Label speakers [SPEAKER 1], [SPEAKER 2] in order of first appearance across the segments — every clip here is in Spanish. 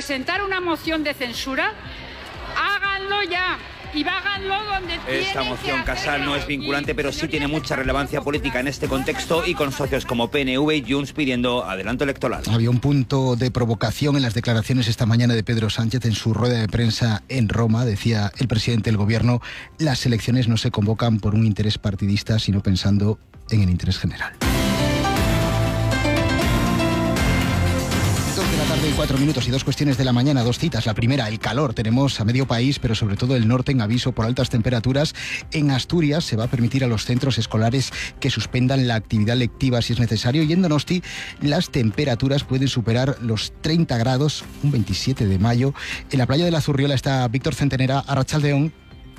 [SPEAKER 1] presentar una moción de censura, háganlo ya. Y háganlo donde
[SPEAKER 2] esta moción Casal no es vinculante, pero sí tiene mucha relevancia política en este contexto y con socios como PNV y Junts pidiendo adelanto electoral.
[SPEAKER 3] Había un punto de provocación en las declaraciones esta mañana de Pedro Sánchez en su rueda de prensa en Roma. Decía el presidente del gobierno: las elecciones no se convocan por un interés partidista, sino pensando en el interés general. 4 minutos y 2 cuestiones de la mañana, 2 citas. La primera, el calor. Tenemos a medio país, pero sobre todo el norte, en aviso por altas temperaturas. En Asturias se va a permitir a los centros escolares que suspendan la actividad lectiva si es necesario. Y en Donosti las temperaturas pueden superar los 30 grados, un 27 de mayo. En la playa de la Zurriola está Víctor Centenera. Arratsaldeon.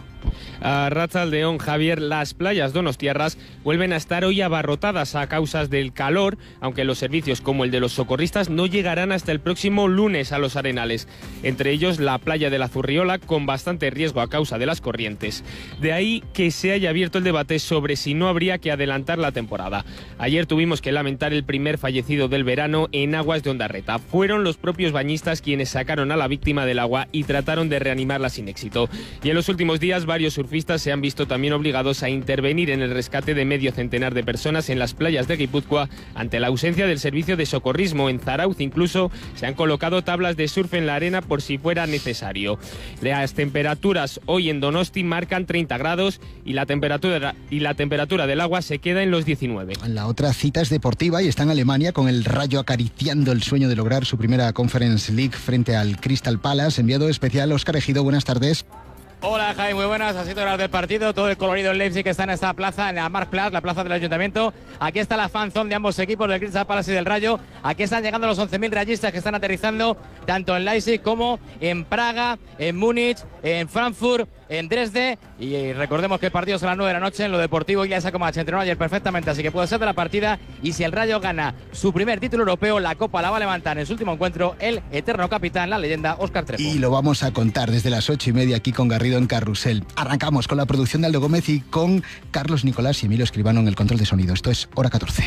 [SPEAKER 4] Arratsaldeon, Javier. Las playas donostiarras vuelven a estar hoy abarrotadas a causa del calor, aunque los servicios como el de los socorristas no llegarán hasta el próximo lunes a los arenales. Entre ellos la playa de la Zurriola, con bastante riesgo a causa de las corrientes. De ahí que se haya abierto el debate sobre si no habría que adelantar la temporada. Ayer tuvimos que lamentar el primer fallecido del verano en aguas de Ondarreta. Fueron los propios bañistas quienes sacaron a la víctima del agua y trataron de reanimarla sin éxito. Y en los últimos días varios surfistas se han visto también obligados a intervenir en el rescate de medio centenar de personas en las playas de Guipúzcoa ante la ausencia del servicio de socorrismo. En Zarauz incluso se han colocado tablas de surf en la arena por si fuera necesario. Las temperaturas hoy en Donosti marcan 30 grados y la temperatura del agua se queda en los 19.
[SPEAKER 3] La otra cita es deportiva y está en Alemania, con el Rayo acariciando el sueño de lograr su primera Conference League frente al Crystal Palace. Enviado especial Óscar Ejido, buenas tardes.
[SPEAKER 5] Hola Jaime, muy buenas, así horas del partido, todo el colorido en Leipzig que está en esta plaza, en la Marktplatz, la plaza del Ayuntamiento. Aquí está la fanzone de ambos equipos, del Crystal Palace y del Rayo. Aquí están llegando los 11.000 rayistas que están aterrizando tanto en Leipzig como en Praga, en Múnich, en Frankfurt, en Dresde. Y recordemos que el partido es a las 9 de la noche. En lo deportivo Ilya Kovac entrenó ayer perfectamente, así que puede ser de la partida. Y si el Rayo gana su primer título europeo, la Copa la va a levantar en su último encuentro el eterno capitán, la leyenda Óscar Trejo.
[SPEAKER 3] Y lo vamos a contar desde las 8:30 aquí con Garrido en Carrusel. Arrancamos con la producción de Aldo Gómez y con Carlos Nicolás y Emilio Escribano en el control de sonido. Esto es Hora 14.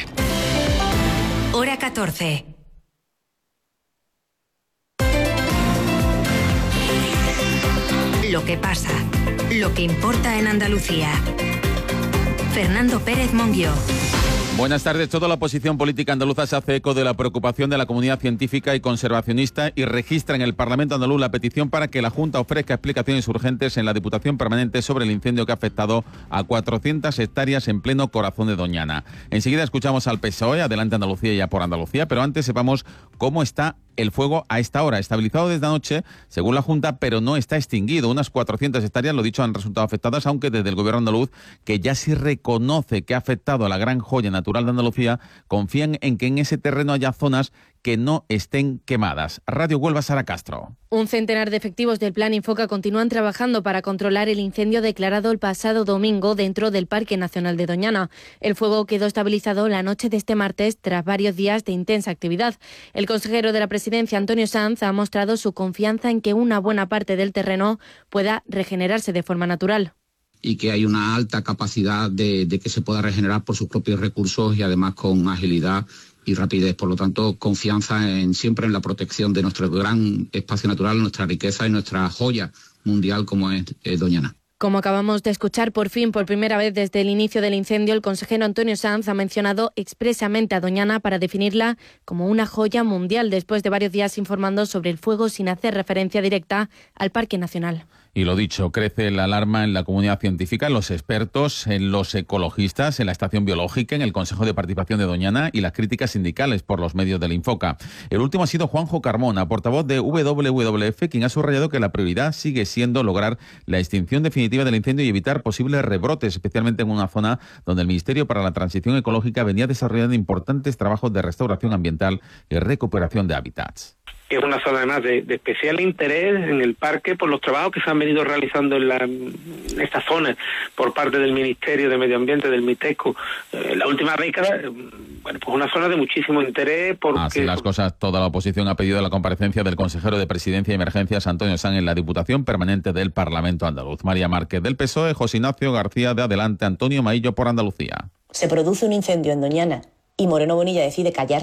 [SPEAKER 6] Hora 14. Lo que pasa, lo que importa en Andalucía. Fernando Pérez Monguió.
[SPEAKER 7] Buenas tardes. Toda la oposición política andaluza se hace eco de la preocupación de la comunidad científica y conservacionista y registra en el Parlamento andaluz la petición para que la Junta ofrezca explicaciones urgentes en la Diputación Permanente sobre el incendio que ha afectado a 400 hectáreas en pleno corazón de Doñana. Enseguida escuchamos al PSOE, Adelante Andalucía y Ya por Andalucía, pero antes sepamos cómo está el fuego a esta hora. Estabilizado desde anoche, según la Junta, pero no está extinguido. Unas 400 hectáreas, lo dicho, han resultado afectadas, aunque desde el Gobierno andaluz, que ya sí reconoce que ha afectado a la gran joya natural de Andalucía, confían en que en ese terreno haya zonas que no estén quemadas. Radio Huelva, Sara Castro.
[SPEAKER 8] Un centenar de efectivos del Plan Infoca continúan trabajando para controlar el incendio declarado el pasado domingo dentro del Parque Nacional de Doñana. El fuego quedó estabilizado la noche de este martes tras varios días de intensa actividad. El consejero de la Presidencia, Antonio Sanz, ha mostrado su confianza en que una buena parte del terreno pueda regenerarse de forma natural.
[SPEAKER 9] Y que hay una alta capacidad de que se pueda regenerar por sus propios recursos y además con agilidad y rapidez. Por lo tanto, confianza siempre en la protección de nuestro gran espacio natural, nuestra riqueza y nuestra joya mundial como es Doñana.
[SPEAKER 8] Como acabamos de escuchar, por primera vez desde el inicio del incendio, el consejero Antonio Sanz ha mencionado expresamente a Doñana para definirla como una joya mundial, después de varios días informando sobre el fuego sin hacer referencia directa al Parque Nacional.
[SPEAKER 7] Y lo dicho, crece la alarma en la comunidad científica, en los expertos, en los ecologistas, en la estación biológica, en el Consejo de Participación de Doñana y las críticas sindicales por los medios del Infoca. El último ha sido Juanjo Carmona, portavoz de WWF, quien ha subrayado que la prioridad sigue siendo lograr la extinción definitiva del incendio y evitar posibles rebrotes, especialmente en una zona donde el Ministerio para la Transición Ecológica venía desarrollando importantes trabajos de restauración ambiental y recuperación de hábitats.
[SPEAKER 10] Es una zona además de especial interés en el parque por los trabajos que se han venido realizando en esta zona por parte del Ministerio de Medio Ambiente, del MITECO, en la última década. Bueno, pues una zona de muchísimo interés porque...
[SPEAKER 7] Así las cosas, toda la oposición ha pedido la comparecencia del consejero de Presidencia y Emergencias, Antonio Sanz, en la Diputación Permanente del Parlamento andaluz. María Márquez del PSOE, José Ignacio García de Adelante, Antonio Maillo por Andalucía.
[SPEAKER 11] Se produce un incendio en Doñana y Moreno Bonilla decide callarse.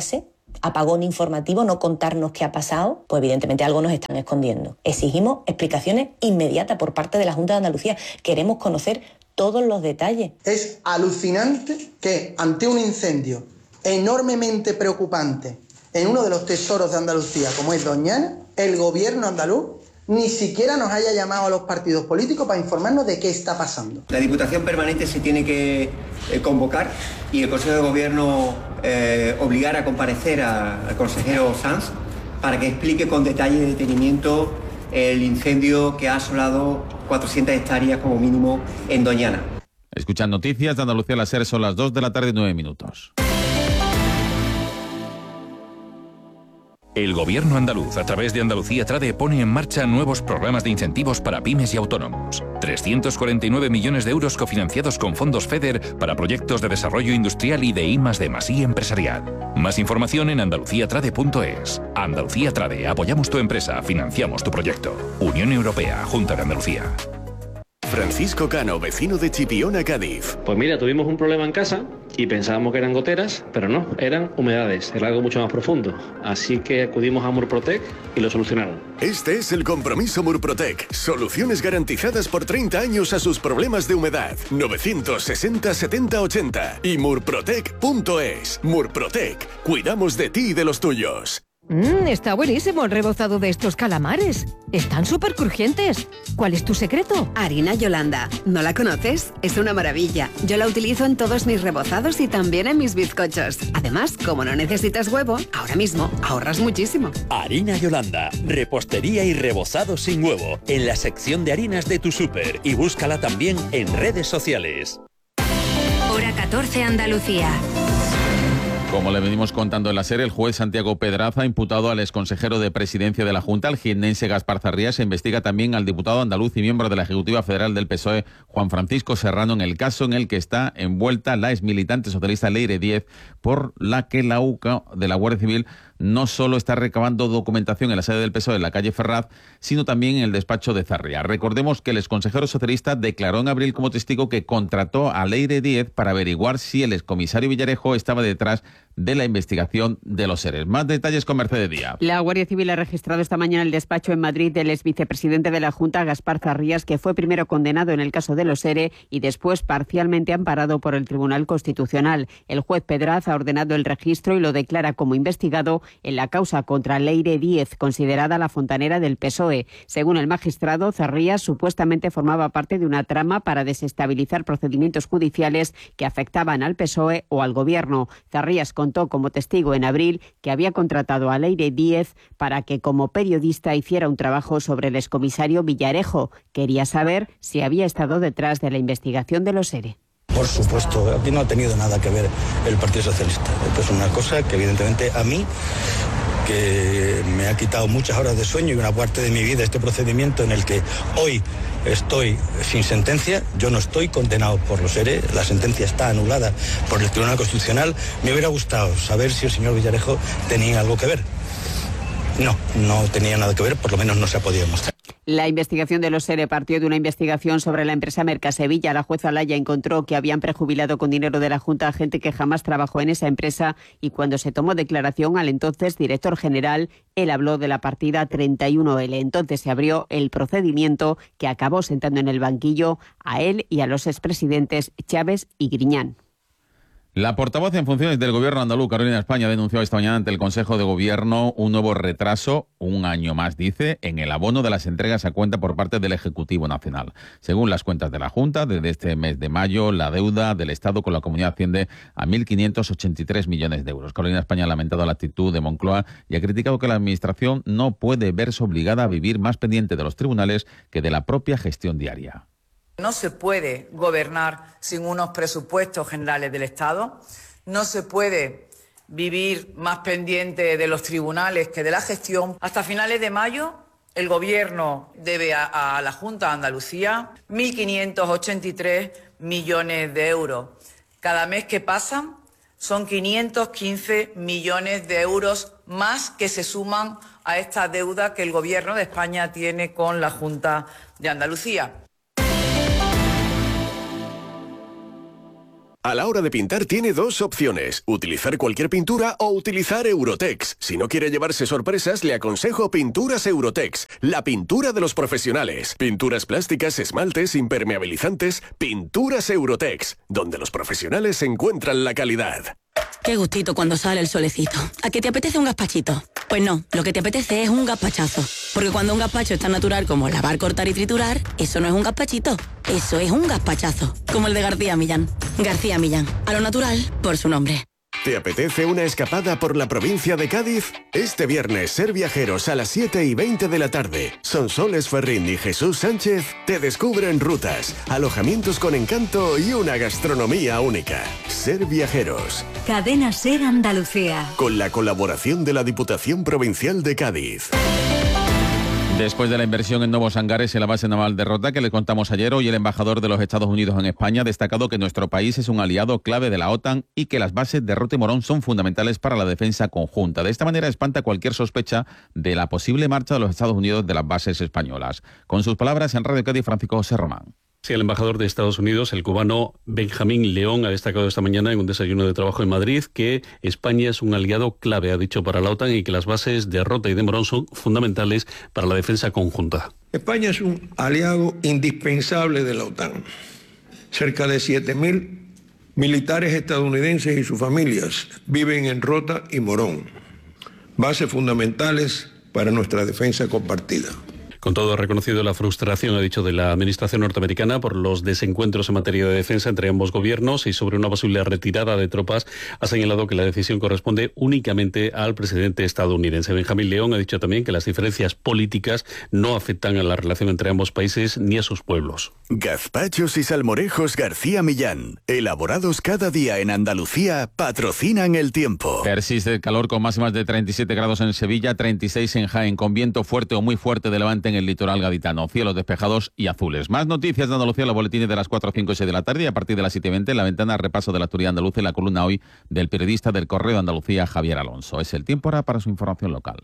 [SPEAKER 11] apagón informativo, no contarnos qué ha pasado, pues evidentemente algo nos están escondiendo. Exigimos explicaciones inmediatas por parte de la Junta de Andalucía. Queremos conocer todos los detalles.
[SPEAKER 12] Es alucinante que ante un incendio enormemente preocupante en uno de los tesoros de Andalucía, como es Doñana, el gobierno andaluz ni siquiera nos haya llamado a los partidos políticos para informarnos de qué está pasando.
[SPEAKER 13] La Diputación Permanente se tiene que convocar y el Consejo de Gobierno obligar a comparecer al consejero Sanz para que explique con detalle y detenimiento el incendio que ha asolado 400 hectáreas como mínimo en Doñana.
[SPEAKER 7] Escuchan noticias de Andalucía, las SER, son las 2 de la tarde y 9 minutos.
[SPEAKER 14] El Gobierno andaluz, a través de Andalucía Trade, pone en marcha nuevos programas de incentivos para pymes y autónomos. 349 millones de euros cofinanciados con fondos FEDER para proyectos de desarrollo industrial y de I+D+I empresarial. Más información en andaluciatrade.es. Andalucía Trade, apoyamos tu empresa, financiamos tu proyecto. Unión Europea, Junta de Andalucía.
[SPEAKER 15] Francisco Cano, vecino de Chipiona, Cádiz.
[SPEAKER 16] Pues mira, tuvimos un problema en casa y pensábamos que eran goteras, pero no, eran humedades, era algo mucho más profundo. Así que acudimos a Murprotec y lo solucionaron.
[SPEAKER 15] Este es el compromiso Murprotec. Soluciones garantizadas por 30 años a sus problemas de humedad. 960 70 80 y murprotec.es. Murprotec, cuidamos de ti y de los tuyos.
[SPEAKER 17] Está buenísimo el rebozado de estos calamares. Están súper crujientes. ¿Cuál es tu secreto?
[SPEAKER 18] Harina Yolanda. ¿No la conoces? Es una maravilla. Yo la utilizo en todos mis rebozados y también en mis bizcochos. Además, como no necesitas huevo, ahora mismo ahorras muchísimo.
[SPEAKER 19] Harina Yolanda. Repostería y rebozado sin huevo. En la sección de harinas de tu súper. Y búscala también en redes sociales.
[SPEAKER 6] Hora 14 Andalucía.
[SPEAKER 7] Como le venimos contando en la SER, el juez Santiago Pedraza ha imputado al exconsejero de Presidencia de la Junta, el jiennense Gaspar Zarrías. Se investiga también al diputado andaluz y miembro de la Ejecutiva Federal del PSOE, Juan Francisco Serrano, en el caso en el que está envuelta la exmilitante socialista Leire Díez, por la que la UCA de la Guardia Civil no solo está recabando documentación en la sede del PSOE en la calle Ferraz, sino también en el despacho de Zarrías. Recordemos que el exconsejero socialista declaró en abril como testigo que contrató a Leire Díez para averiguar si el excomisario Villarejo estaba detrás de la investigación de los seres. Más detalles con Mercedes Díaz.
[SPEAKER 20] La Guardia Civil ha registrado esta mañana el despacho en Madrid del exvicepresidente de la Junta, Gaspar Zarrías, que fue primero condenado en el caso de los ERE y después parcialmente amparado por el Tribunal Constitucional. El juez Pedraza ha ordenado el registro y lo declara como investigado en la causa contra Leire Díez, considerada la fontanera del PSOE. Según el magistrado, Zarrías supuestamente formaba parte de una trama para desestabilizar procedimientos judiciales que afectaban al PSOE o al Gobierno. Zarrías contó como testigo en abril que había contratado a Leire Díez para que como periodista hiciera un trabajo sobre el excomisario Villarejo. Quería saber si había estado detrás de la investigación de los ERE.
[SPEAKER 21] Por supuesto, aquí no ha tenido nada que ver el Partido Socialista. Esto es una cosa que evidentemente a mí, que me ha quitado muchas horas de sueño y una parte de mi vida este procedimiento en el que hoy estoy sin sentencia, yo no estoy condenado por los ERE, la sentencia está anulada por el Tribunal Constitucional. Me hubiera gustado saber si el señor Villarejo tenía algo que ver. No tenía nada que ver, por lo menos no se ha podido mostrar.
[SPEAKER 20] La investigación de los ERE partió de una investigación sobre la empresa Mercasevilla. La jueza Laya encontró que habían prejubilado con dinero de la Junta a gente que jamás trabajó en esa empresa y cuando se tomó declaración al entonces director general, él habló de la partida 31L. Entonces se abrió el procedimiento que acabó sentando en el banquillo a él y a los expresidentes Chávez y Griñán.
[SPEAKER 7] La portavoz en funciones del Gobierno andaluz, Carolina España, denunció esta mañana ante el Consejo de Gobierno un nuevo retraso, un año más, dice, en el abono de las entregas a cuenta por parte del Ejecutivo Nacional. Según las cuentas de la Junta, desde este mes de mayo, la deuda del Estado con la comunidad asciende a 1.583 millones de euros. Carolina España ha lamentado la actitud de Moncloa y ha criticado que la Administración no puede verse obligada a vivir más pendiente de los tribunales que de la propia gestión diaria.
[SPEAKER 22] No se puede gobernar sin unos presupuestos generales del Estado, no se puede vivir más pendiente de los tribunales que de la gestión. Hasta finales de mayo, el Gobierno debe a la Junta de Andalucía 1.583 millones de euros. Cada mes que pasa son 515 millones de euros más que se suman a esta deuda que el Gobierno de España tiene con la Junta de Andalucía.
[SPEAKER 15] A la hora de pintar tiene dos opciones, utilizar cualquier pintura o utilizar Eurotex. Si no quiere llevarse sorpresas, le aconsejo Pinturas Eurotex, la pintura de los profesionales. Pinturas plásticas, esmaltes, impermeabilizantes, Pinturas Eurotex, donde los profesionales encuentran la calidad.
[SPEAKER 1] Qué gustito cuando sale el solecito. ¿A qué te apetece un gazpachito? Pues no, lo que te apetece es un gazpachazo. Porque cuando un gazpacho es tan natural como lavar, cortar y triturar, eso no es un gazpachito, eso es un gazpachazo. Como el de García Millán. García Millán, a lo natural, por su nombre.
[SPEAKER 15] ¿Te apetece una escapada por la provincia de Cádiz? Este viernes, Ser Viajeros a las 7:20 de la tarde. Sonsoles Ferrín y Jesús Sánchez te descubren rutas, alojamientos con encanto y una gastronomía única. Ser Viajeros.
[SPEAKER 6] Cadena Ser Andalucía.
[SPEAKER 15] Con la colaboración de la Diputación Provincial de Cádiz.
[SPEAKER 7] Después de la inversión en nuevos hangares en la base naval de Rota que le contamos ayer, hoy el embajador de los Estados Unidos en España ha destacado que nuestro país es un aliado clave de la OTAN y que las bases de Rota y Morón son fundamentales para la defensa conjunta. De esta manera espanta cualquier sospecha de la posible marcha de los Estados Unidos de las bases españolas. Con sus palabras en Radio Cádiz, Francisco José Román.
[SPEAKER 2] Sí, el embajador de Estados Unidos, el cubano Benjamín León, ha destacado esta mañana en un desayuno de trabajo en Madrid que España es un aliado clave, ha dicho, para la OTAN y que las bases de Rota y de Morón son fundamentales para la defensa conjunta.
[SPEAKER 23] España es un aliado indispensable de la OTAN. Cerca de 7.000 militares estadounidenses y sus familias viven en Rota y Morón, bases fundamentales para nuestra defensa compartida.
[SPEAKER 2] Con todo, ha reconocido la frustración, ha dicho, de la administración norteamericana por los desencuentros en materia de defensa entre ambos gobiernos y sobre una posible retirada de tropas ha señalado que la decisión corresponde únicamente al presidente estadounidense. Benjamín León ha dicho también que las diferencias políticas no afectan a la relación entre ambos países ni a sus pueblos.
[SPEAKER 15] Gazpachos y salmorejos García Millán, elaborados cada día en Andalucía, patrocinan el tiempo.
[SPEAKER 7] Persiste el calor con máximas de 37 grados en Sevilla, 36 en Jaén, con viento fuerte o muy fuerte de levante en el litoral gaditano, cielos despejados y azules. Más noticias de Andalucía, los boletines de las 4, 5 y 6 de la tarde y a partir de las 7:20 en la ventana repaso de la actualidad andaluza y la columna hoy del periodista del Correo de Andalucía, Javier Alonso. Es el tiempo ahora para su información local.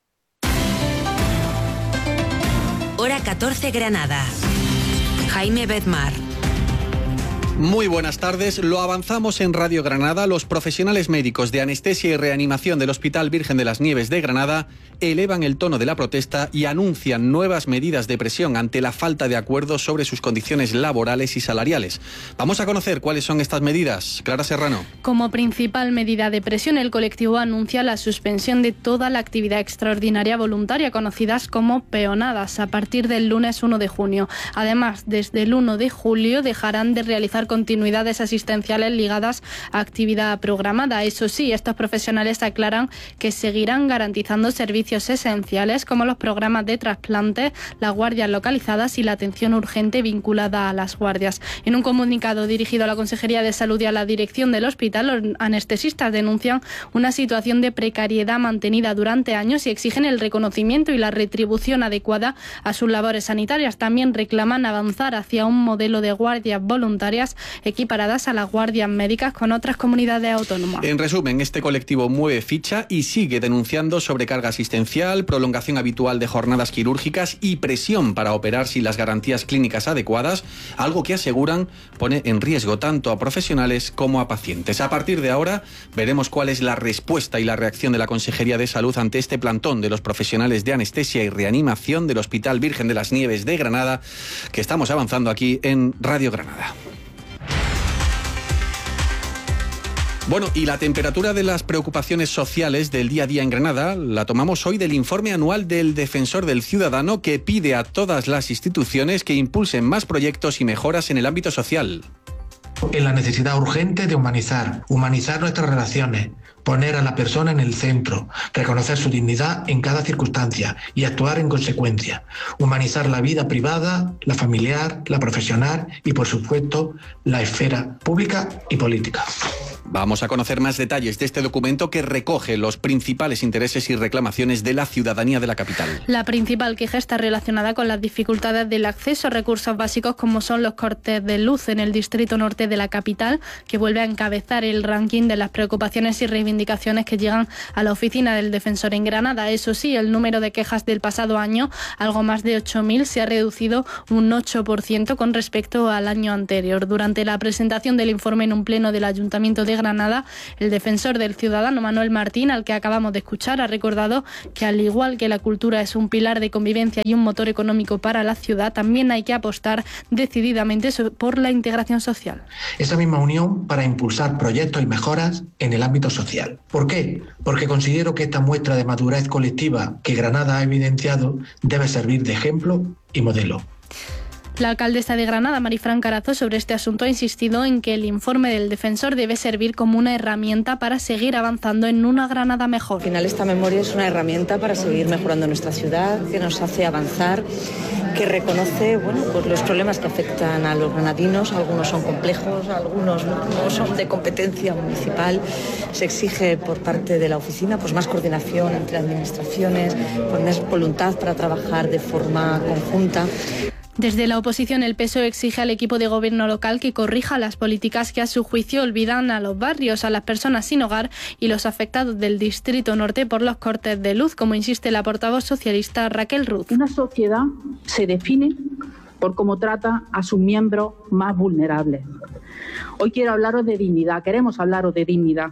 [SPEAKER 6] Hora 14 Granada. Jaime Bedmar.
[SPEAKER 24] Muy buenas tardes. Lo avanzamos en Radio Granada. Los profesionales médicos de anestesia y reanimación del Hospital Virgen de las Nieves de Granada elevan el tono de la protesta y anuncian nuevas medidas de presión ante la falta de acuerdo sobre sus condiciones laborales y salariales. Vamos a conocer cuáles son estas medidas. Clara Serrano.
[SPEAKER 25] Como principal medida de presión, el colectivo anuncia la suspensión de toda la actividad extraordinaria voluntaria, conocidas como peonadas, a partir del lunes 1 de junio. Además, desde el 1 de julio dejarán de realizar continuidades asistenciales ligadas a actividad programada. Eso sí, estos profesionales aclaran que seguirán garantizando servicios esenciales como los programas de trasplante, las guardias localizadas y la atención urgente vinculada a las guardias. En un comunicado dirigido a la Consejería de Salud y a la dirección del hospital, los anestesistas denuncian una situación de precariedad mantenida durante años y exigen el reconocimiento y la retribución adecuada a sus labores sanitarias. También reclaman avanzar hacia un modelo de guardias voluntarias equiparadas a las guardias médicas con otras comunidades autónomas.
[SPEAKER 24] En resumen, este colectivo mueve ficha y sigue denunciando sobrecarga asistencial, prolongación habitual de jornadas quirúrgicas y presión para operar sin las garantías clínicas adecuadas, algo que aseguran pone en riesgo tanto a profesionales como a pacientes. A partir de ahora veremos cuál es la respuesta y la reacción de la Consejería de Salud ante este plantón de los profesionales de anestesia y reanimación del Hospital Virgen de las Nieves de Granada, que estamos avanzando aquí en Radio Granada. Bueno, y la temperatura de las preocupaciones sociales del día a día en Granada la tomamos hoy del informe anual del Defensor del Ciudadano, que pide a todas las instituciones que impulsen más proyectos y mejoras en el ámbito social.
[SPEAKER 26] En la necesidad urgente de humanizar nuestras relaciones, poner a la persona en el centro, reconocer su dignidad en cada circunstancia y actuar en consecuencia. Humanizar la vida privada, la familiar, la profesional y, por supuesto, la esfera pública y política.
[SPEAKER 24] Vamos a conocer más detalles de este documento que recoge los principales intereses y reclamaciones de la ciudadanía de la capital.
[SPEAKER 25] La principal queja está relacionada con las dificultades del acceso a recursos básicos como son los cortes de luz en el distrito norte de la capital, que vuelve a encabezar el ranking de las preocupaciones y reivindicaciones que llegan a la oficina del defensor en Granada. Eso sí, el número de quejas del pasado año, algo más de 8.000, se ha reducido un 8% con respecto al año anterior. Durante la presentación del informe en un pleno del Ayuntamiento de Granada, el defensor del ciudadano Manuel Martín, al que acabamos de escuchar, ha recordado que al igual que la cultura es un pilar de convivencia y un motor económico para la ciudad, también hay que apostar decididamente por la integración social.
[SPEAKER 26] Esa misma unión para impulsar proyectos y mejoras en el ámbito social. ¿Por qué? Porque considero que esta muestra de madurez colectiva que Granada ha evidenciado debe servir de ejemplo y modelo.
[SPEAKER 25] La alcaldesa de Granada, Marifran Carazo, sobre este asunto ha insistido en que el informe del defensor debe servir como una herramienta para seguir avanzando en una Granada mejor.
[SPEAKER 3] Al final esta memoria es una herramienta para seguir mejorando nuestra ciudad, que nos hace avanzar, que reconoce pues los problemas que afectan a los granadinos. Algunos son complejos, algunos no son de competencia municipal. Se exige por parte de la oficina pues más coordinación entre administraciones, pues más voluntad para trabajar de forma conjunta.
[SPEAKER 25] Desde la oposición, el PSOE exige al equipo de gobierno local que corrija las políticas que a su juicio olvidan a los barrios, a las personas sin hogar y los afectados del Distrito Norte por los cortes de luz, como insiste la portavoz socialista Raquel Ruz.
[SPEAKER 4] Una sociedad se define por cómo trata a sus miembros más vulnerables. Hoy quiero hablaros de dignidad, queremos hablaros de dignidad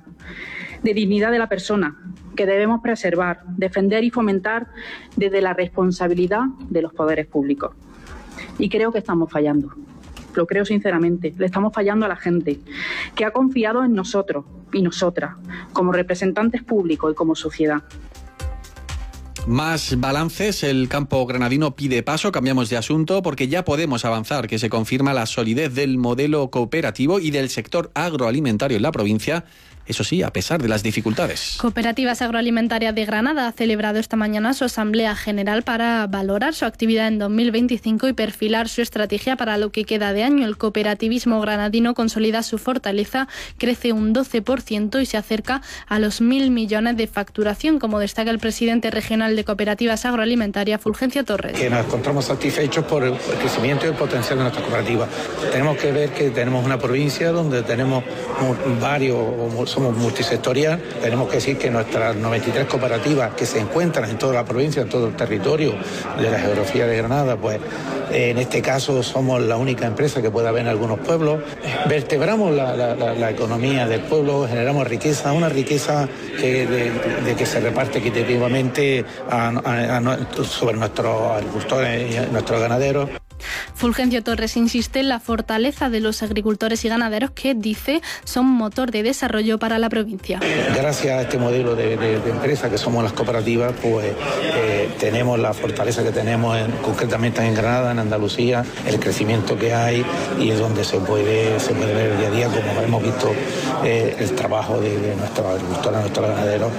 [SPEAKER 4] de la persona, que debemos preservar, defender y fomentar desde la responsabilidad de los poderes públicos. Y creo que estamos fallando, lo creo sinceramente, le estamos fallando a la gente, que ha confiado en nosotros y nosotras, como representantes públicos y como sociedad.
[SPEAKER 24] Más balances, el campo granadino pide paso, cambiamos de asunto porque ya podemos avanzar, que se confirma la solidez del modelo cooperativo y del sector agroalimentario en la provincia. Eso sí, a pesar de las dificultades.
[SPEAKER 25] Cooperativas Agroalimentarias de Granada ha celebrado esta mañana su Asamblea General para valorar su actividad en 2025 y perfilar su estrategia para lo que queda de año. El cooperativismo granadino consolida su fortaleza, crece un 12% y se acerca a los 1.000 millones de facturación, como destaca el presidente regional de Cooperativas Agroalimentarias, Fulgencio Torres.
[SPEAKER 23] Que nos encontramos satisfechos por el crecimiento y el potencial de nuestra cooperativa. Tenemos que ver que tenemos una provincia donde tenemos somos multisectorial. Tenemos que decir que nuestras 93 cooperativas que se encuentran en toda la provincia, en todo el territorio de la geografía de Granada, pues en este caso somos la única empresa que puede haber en algunos pueblos. Vertebramos la economía del pueblo, generamos riqueza, una riqueza de que se reparte equitativamente sobre nuestros agricultores y nuestros ganaderos.
[SPEAKER 25] Fulgencio Torres insiste en la fortaleza de los agricultores y ganaderos que, dice, son motor de desarrollo para la provincia.
[SPEAKER 23] Gracias a este modelo de empresa que somos las cooperativas, pues tenemos la fortaleza que tenemos concretamente en Granada, en Andalucía, el crecimiento que hay y es donde se puede ver día a día, como hemos visto, el trabajo de nuestros agricultores, nuestros ganaderos.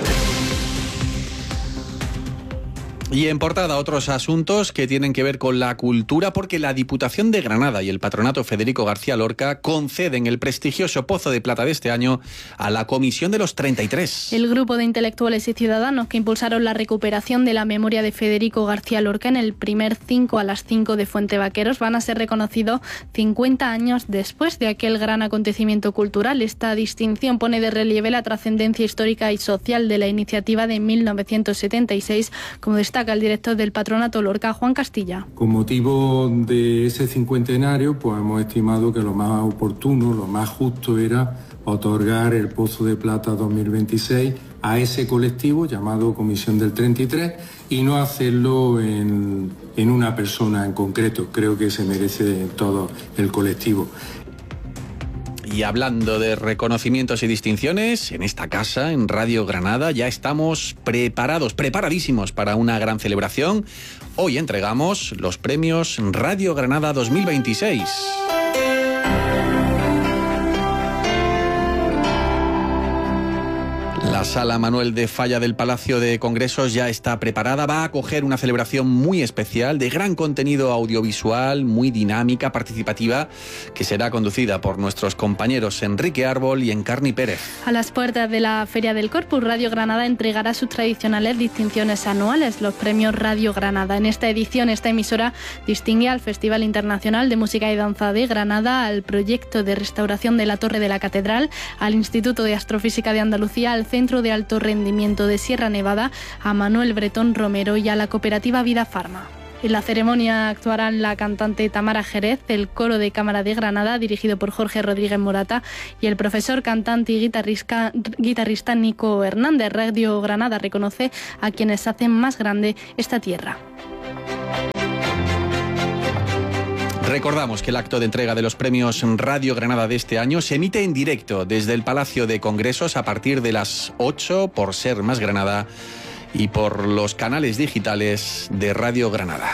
[SPEAKER 24] Y en portada otros asuntos que tienen que ver con la cultura, porque la Diputación de Granada y el Patronato Federico García Lorca conceden el prestigioso Pozo de Plata de este año a la Comisión de los 33.
[SPEAKER 25] El grupo de intelectuales y ciudadanos que impulsaron la recuperación de la memoria de Federico García Lorca en el primer 5 a las 5 de Fuente Vaqueros van a ser reconocidos 50 años después de aquel gran acontecimiento cultural. Esta distinción pone de relieve la trascendencia histórica y social de la iniciativa de 1976, como destaca el director del Patronato Lorca, Juan Castilla.
[SPEAKER 5] Con motivo de ese cincuentenario, pues hemos estimado que lo más oportuno, lo más justo era otorgar el Pozo de Plata 2026 a ese colectivo llamado Comisión del 33 y no hacerlo en una persona en concreto. Creo que se merece todo el colectivo.
[SPEAKER 24] Y hablando de reconocimientos y distinciones, en esta casa, en Radio Granada, ya estamos preparadísimos para una gran celebración. Hoy entregamos los premios Radio Granada 2026. La Sala Manuel de Falla del Palacio de Congresos ya está preparada, va a acoger una celebración muy especial, de gran contenido audiovisual, muy dinámica, participativa, que será conducida por nuestros compañeros Enrique Árbol y Encarni Pérez.
[SPEAKER 25] A las puertas de la Feria del Corpus, Radio Granada entregará sus tradicionales distinciones anuales, los premios Radio Granada. En esta edición, esta emisora distingue al Festival Internacional de Música y Danza de Granada, al proyecto de restauración de la Torre de la Catedral, al Instituto de Astrofísica de Andalucía, al Centro de Alto Rendimiento de Sierra Nevada, a Manuel Bretón Romero y a la cooperativa Vida Farma. En la ceremonia actuarán la cantante Tamara Jerez, el Coro de Cámara de Granada, dirigido por Jorge Rodríguez Morata, y el profesor, cantante y guitarrista Nico Hernández. Radio Granada reconoce a quienes hacen más grande esta tierra.
[SPEAKER 24] Recordamos que el acto de entrega de los premios Radio Granada de este año se emite en directo desde el Palacio de Congresos a partir de las 8 por Ser Más Granada y por los canales digitales de Radio Granada.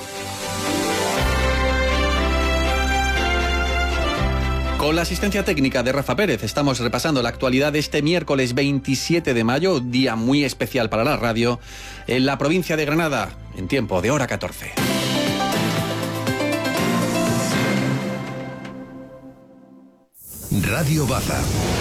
[SPEAKER 24] Con la asistencia técnica de Rafa Pérez estamos repasando la actualidad de este miércoles 27 de mayo, día muy especial para la radio, en la provincia de Granada, en tiempo de hora 14.
[SPEAKER 8] Radio Baza.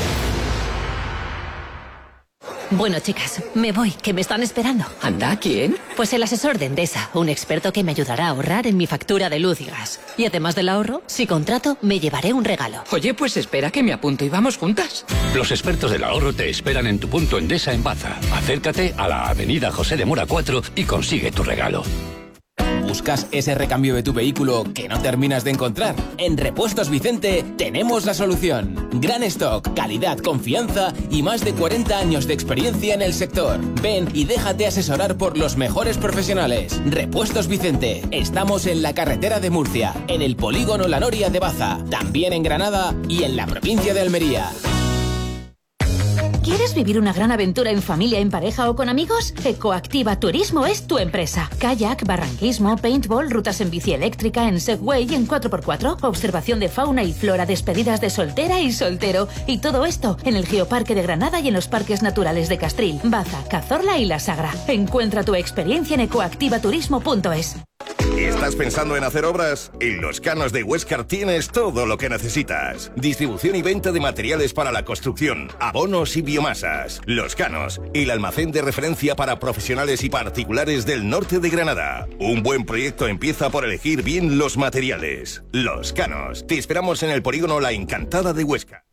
[SPEAKER 9] Bueno, chicas, me voy, que me están esperando.
[SPEAKER 10] ¿Anda? ¿Quién?
[SPEAKER 9] Pues el asesor de Endesa, un experto que me ayudará a ahorrar en mi factura de luz y gas. Y además del ahorro, si contrato, me llevaré un regalo.
[SPEAKER 10] Oye, pues espera que me apunto y vamos juntas.
[SPEAKER 11] Los expertos del ahorro te esperan en tu punto Endesa en Baza. Acércate a la avenida José de Mora 4 y consigue tu regalo.
[SPEAKER 12] ¿Buscas ese recambio de tu vehículo que no terminas de encontrar? En Repuestos Vicente tenemos la solución. Gran stock, calidad, confianza y más de 40 años de experiencia en el sector. Ven y déjate asesorar por los mejores profesionales. Repuestos Vicente. Estamos en la carretera de Murcia, en el polígono La Noria de Baza, también en Granada y en la provincia de Almería.
[SPEAKER 9] ¿Quieres vivir una gran aventura en familia, en pareja o con amigos? Ecoactiva Turismo es tu empresa. Kayak, barranquismo, paintball, rutas en bici eléctrica, en Segway y en 4x4, observación de fauna y flora, despedidas de soltera y soltero. Y todo esto en el Geoparque de Granada y en los parques naturales de Castril, Baza, Cazorla y La Sagra. Encuentra tu experiencia en ecoactivaturismo.es.
[SPEAKER 13] ¿Estás pensando en hacer obras? En Los Canos de Huéscar tienes todo lo que necesitas. Distribución y venta de materiales para la construcción, abonos y biomasas. Los Canos, el almacén de referencia para profesionales y particulares del norte de Granada. Un buen proyecto empieza por elegir bien los materiales. Los Canos, te esperamos en el polígono La Encantada de Huesca.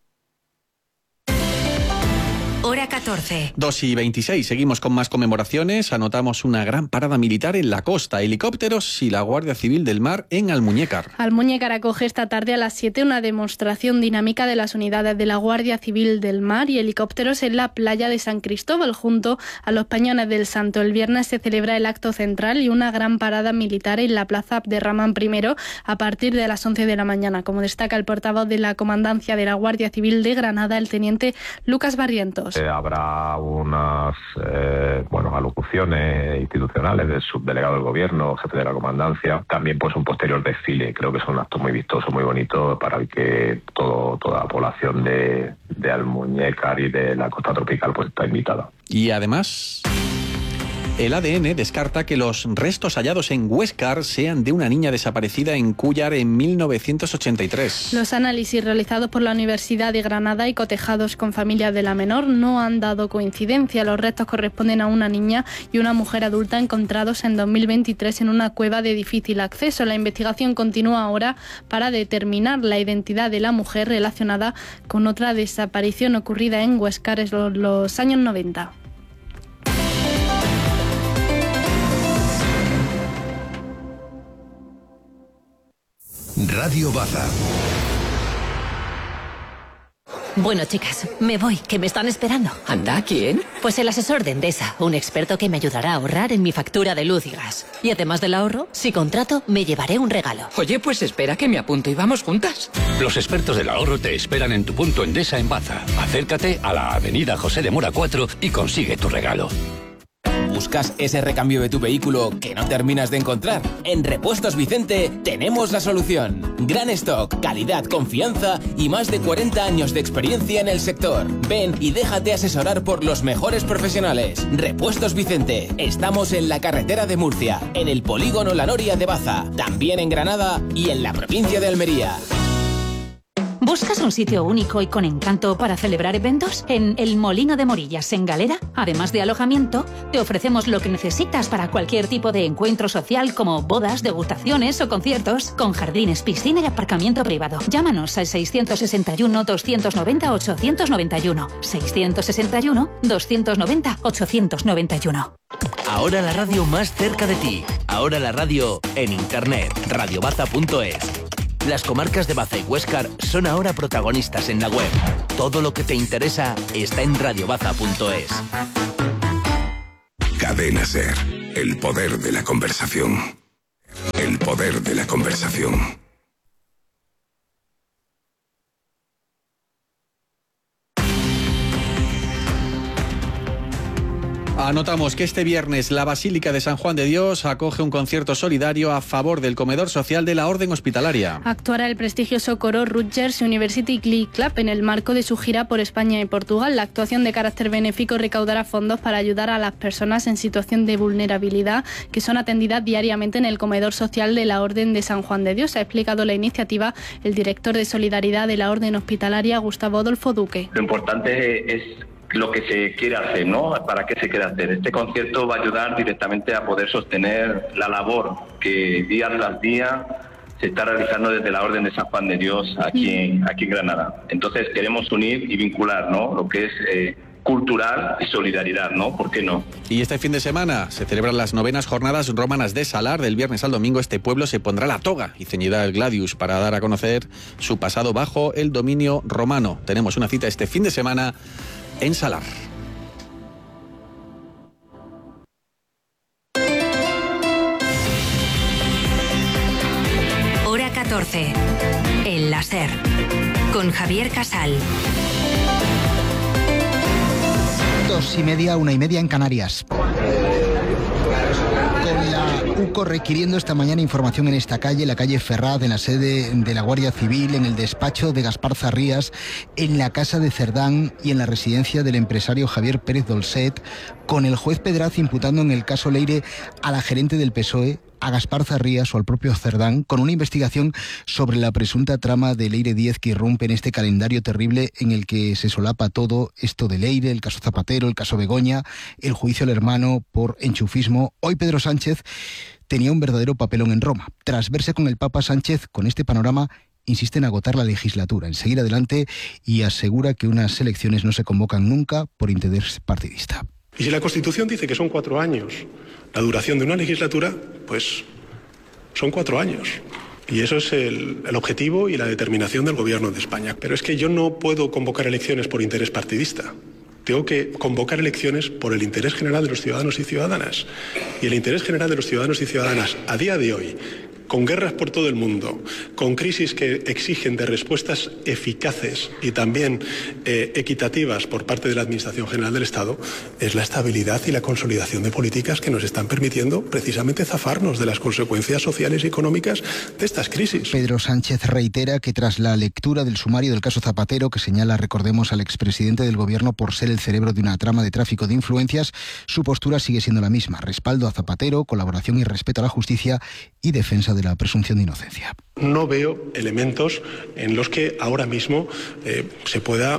[SPEAKER 6] Hora 14.
[SPEAKER 24] 2:26, seguimos con más conmemoraciones. Anotamos una gran parada militar en la costa, helicópteros y la Guardia Civil del Mar en Almuñécar.
[SPEAKER 25] Almuñécar acoge esta tarde a las 7 una demostración dinámica de las unidades de la Guardia Civil del Mar y helicópteros en la playa de San Cristóbal, junto a los Peñones del Santo. El viernes se celebra el acto central y una gran parada militar en la Plaza Abderramán I a partir de las 11 de la mañana, como destaca el portavoz de la Comandancia de la Guardia Civil de Granada, el teniente Lucas Barrientos.
[SPEAKER 27] Habrá unas alocuciones institucionales del subdelegado del gobierno, jefe de la comandancia, también pues un posterior desfile. Creo que es un acto muy vistoso, muy bonito, para el que toda la población de Almuñécar y de la costa tropical pues está invitada.
[SPEAKER 24] Y además, el ADN descarta que los restos hallados en Huéscar sean de una niña desaparecida en Cúllar en 1983.
[SPEAKER 25] Los análisis realizados por la Universidad de Granada y cotejados con familias de la menor no han dado coincidencia. Los restos corresponden a una niña y una mujer adulta encontrados en 2023 en una cueva de difícil acceso. La investigación continúa ahora para determinar la identidad de la mujer relacionada con otra desaparición ocurrida en Huéscar en los años 90.
[SPEAKER 8] Radio Baza.
[SPEAKER 9] Bueno, chicas, me voy, que me están esperando.
[SPEAKER 10] ¿Anda? ¿Quién?
[SPEAKER 9] Pues el asesor de Endesa, un experto que me ayudará a ahorrar en mi factura de luz y gas. Y además del ahorro, si contrato, me llevaré un regalo.
[SPEAKER 10] Oye, pues espera que me apunto y vamos juntas.
[SPEAKER 11] Los expertos del ahorro te esperan en tu punto Endesa en Baza. Acércate a la avenida José de Mora 4 y consigue tu regalo.
[SPEAKER 12] ¿Buscas ese recambio de tu vehículo que no terminas de encontrar? En Repuestos Vicente tenemos la solución. Gran stock, calidad, confianza y más de 40 años de experiencia en el sector. Ven y déjate asesorar por los mejores profesionales. Repuestos Vicente. Estamos en la carretera de Murcia, en el polígono La Noria de Baza, también en Granada y en la provincia de Almería.
[SPEAKER 9] ¿Buscas un sitio único y con encanto para celebrar eventos? En El Molino de Morillas, en Galera, además de alojamiento, te ofrecemos lo que necesitas para cualquier tipo de encuentro social como bodas, degustaciones o conciertos, con jardines, piscina y aparcamiento privado. Llámanos al 661-290-891. 661-290-891.
[SPEAKER 8] Ahora la radio más cerca de ti. Ahora la radio en internet. radiobaza.es. Las comarcas de Baza y Huéscar son ahora protagonistas en la web. Todo lo que te interesa está en radiobaza.es.
[SPEAKER 14] Cadena SER. El poder de la conversación. El poder de la conversación.
[SPEAKER 24] Anotamos que este viernes la Basílica de San Juan de Dios acoge un concierto solidario a favor del comedor social de la Orden Hospitalaria.
[SPEAKER 25] Actuará el prestigioso coro Rutgers University Glee Club en el marco de su gira por España y Portugal. La actuación de carácter benéfico recaudará fondos para ayudar a las personas en situación de vulnerabilidad que son atendidas diariamente en el comedor social de la Orden de San Juan de Dios. Ha explicado la iniciativa el director de Solidaridad de la Orden Hospitalaria, Gustavo Adolfo Duque.
[SPEAKER 16] Lo importante es lo que se quiere hacer, ¿no? ¿Para qué se quiere hacer? Este concierto va a ayudar directamente a poder sostener la labor que día tras día se está realizando desde la Orden de San Juan de Dios aquí en Granada. Entonces queremos unir y vincular, ¿no?, lo que es cultural y solidaridad, ¿no? ¿Por qué no?
[SPEAKER 24] Y este fin de semana se celebran las 9º jornadas romanas de Salar. Del viernes al domingo este pueblo se pondrá la toga y ceñirá el gladius para dar a conocer su pasado bajo el dominio romano. Tenemos una cita este fin de semana en Salar.
[SPEAKER 6] Hora 14. El láser. Con Javier Casal.
[SPEAKER 17] 2:30, 1:30 en Canarias. Con la UCO requiriendo esta mañana información en esta calle, la calle Ferraz, en la sede de la Guardia Civil, en el despacho de Gaspar Zarrías, en la casa de Cerdán y en la residencia del empresario Javier Pérez Dolcet, con el juez Pedraz imputando en el caso Leire a la gerente del PSOE, a Gaspar Zarrías o al propio Cerdán, con una investigación sobre la presunta trama de Leire Díez que irrumpe en este calendario terrible en el que se solapa todo esto de Leire, el caso Zapatero, el caso Begoña, el juicio al hermano por enchufismo. Hoy Pedro Sánchez tenía un verdadero papelón en Roma. Tras verse con el Papa, Sánchez, con este panorama, insiste en agotar la legislatura, en seguir adelante, y asegura que unas elecciones no se convocan nunca por interés partidista.
[SPEAKER 18] Y si la Constitución dice que son 4 años la duración de una legislatura, pues son 4 años. Y eso es el objetivo y la determinación del Gobierno de España. Pero es que yo no puedo convocar elecciones por interés partidista. Tengo que convocar elecciones por el interés general de los ciudadanos y ciudadanas. Y el interés general de los ciudadanos y ciudadanas a día de hoy, con guerras por todo el mundo, con crisis que exigen de respuestas eficaces y también equitativas por parte de la Administración General del Estado, es la estabilidad y la consolidación de políticas que nos están permitiendo precisamente zafarnos de las consecuencias sociales y económicas de estas crisis.
[SPEAKER 17] Pedro Sánchez reitera que tras la lectura del sumario del caso Zapatero, que señala, recordemos, al expresidente del Gobierno por ser el cerebro de una trama de tráfico de influencias, su postura sigue siendo la misma: respaldo a Zapatero, colaboración y respeto a la justicia y defensa de la presunción de inocencia.
[SPEAKER 18] No veo elementos en los que ahora mismo se pueda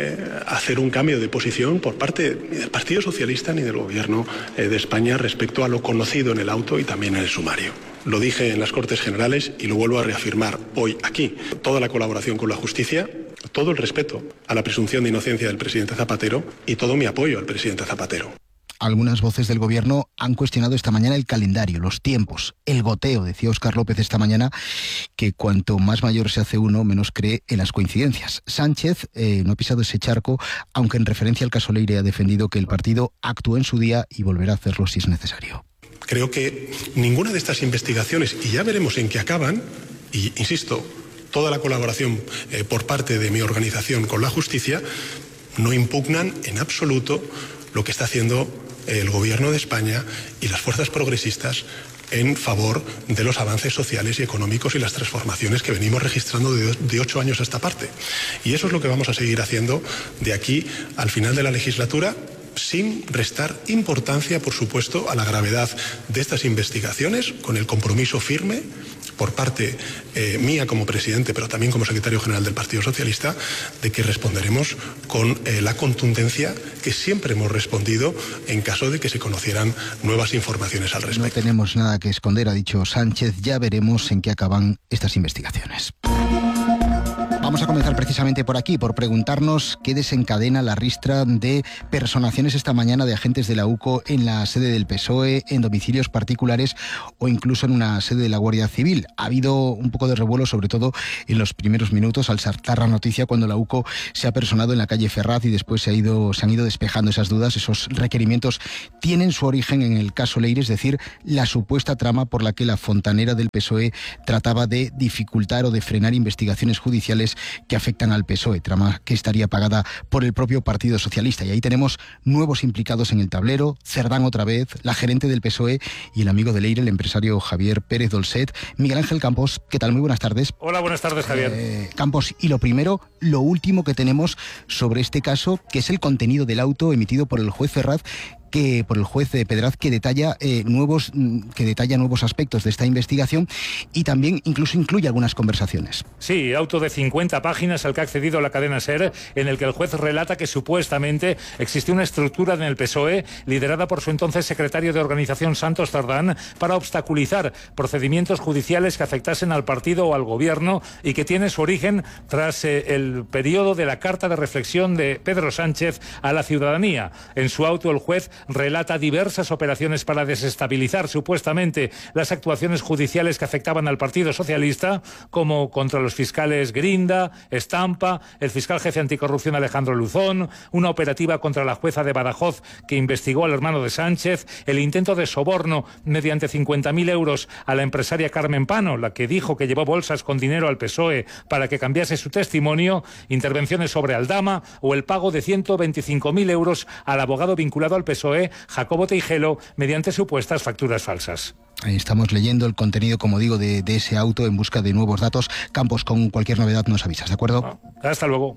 [SPEAKER 18] hacer un cambio de posición por parte del Partido Socialista ni del Gobierno de España respecto a lo conocido en el auto y también en el sumario. Lo dije en las Cortes Generales y lo vuelvo a reafirmar hoy aquí. Toda la colaboración con la justicia, todo el respeto a la presunción de inocencia del presidente Zapatero y todo mi apoyo al presidente Zapatero.
[SPEAKER 17] Algunas voces del Gobierno han cuestionado esta mañana el calendario, los tiempos, el goteo. Decía Óscar López esta mañana que cuanto más mayor se hace uno, menos cree en las coincidencias. Sánchez no ha pisado ese charco, aunque en referencia al caso Leire ha defendido que el partido actuó en su día y volverá a hacerlo si es necesario.
[SPEAKER 18] Creo que ninguna de estas investigaciones, y ya veremos en qué acaban, y insisto, toda la colaboración por parte de mi organización con la justicia, no impugnan en absoluto lo que está haciendo el Gobierno de España y las fuerzas progresistas en favor de los avances sociales y económicos y las transformaciones que venimos registrando de 8 años a esta parte. Y eso es lo que vamos a seguir haciendo de aquí al final de la legislatura, sin restar importancia, por supuesto, a la gravedad de estas investigaciones, con el compromiso firme por parte mía como presidente, pero también como secretario general del Partido Socialista, de que responderemos con la contundencia que siempre hemos respondido en caso de que se conocieran nuevas informaciones al respecto.
[SPEAKER 17] No tenemos nada que esconder, ha dicho Sánchez. Ya veremos en qué acaban estas investigaciones. Vamos a comenzar precisamente por aquí, por preguntarnos qué desencadena la ristra de personaciones esta mañana de agentes de la UCO en la sede del PSOE, en domicilios particulares o incluso en una sede de la Guardia Civil. Ha habido un poco de revuelo, sobre todo en los primeros minutos, al saltar la noticia cuando la UCO se ha personado en la calle Ferraz y después se han ido despejando esas dudas. Esos requerimientos tienen su origen en el caso Leire, es decir, la supuesta trama por la que la fontanera del PSOE trataba de dificultar o de frenar investigaciones judiciales que afectan al PSOE, trama que estaría pagada por el propio Partido Socialista. Y ahí tenemos nuevos implicados en el tablero: Cerdán otra vez, la gerente del PSOE y el amigo de Leire, el empresario Javier Pérez Dolcet. Miguel Ángel Campos, ¿qué tal? Muy buenas tardes.
[SPEAKER 1] Hola, buenas tardes, Javier.
[SPEAKER 17] Campos, y lo primero, lo último que tenemos sobre este caso, que es el contenido del auto emitido por el juez Ferraz, por el juez Pedraz, que detalla nuevos aspectos de esta investigación y también incluso incluye algunas conversaciones.
[SPEAKER 1] Sí, auto de 50 páginas al que ha accedido la cadena SER, en el que el juez relata que supuestamente existió una estructura en el PSOE liderada por su entonces secretario de organización, Santos Cerdán, para obstaculizar procedimientos judiciales que afectasen al partido o al gobierno, y que tiene su origen tras el periodo de la carta de reflexión de Pedro Sánchez a la ciudadanía. En su auto, el juez relata diversas operaciones para desestabilizar supuestamente las actuaciones judiciales que afectaban al Partido Socialista, como contra los fiscales Grinda, Estampa, el fiscal jefe anticorrupción Alejandro Luzón, una operativa contra la jueza de Badajoz que investigó al hermano de Sánchez, el intento de soborno mediante 50.000 euros a la empresaria Carmen Pano, la que dijo que llevó bolsas con dinero al PSOE para que cambiase su testimonio, intervenciones sobre Aldama o el pago de 125.000 euros al abogado vinculado al PSOE, Jacobo Teijelo, mediante supuestas facturas falsas.
[SPEAKER 17] Ahí estamos leyendo el contenido, como digo, de ese auto en busca de nuevos datos. Campos, con cualquier novedad nos avisas, ¿de acuerdo?
[SPEAKER 1] Hasta luego.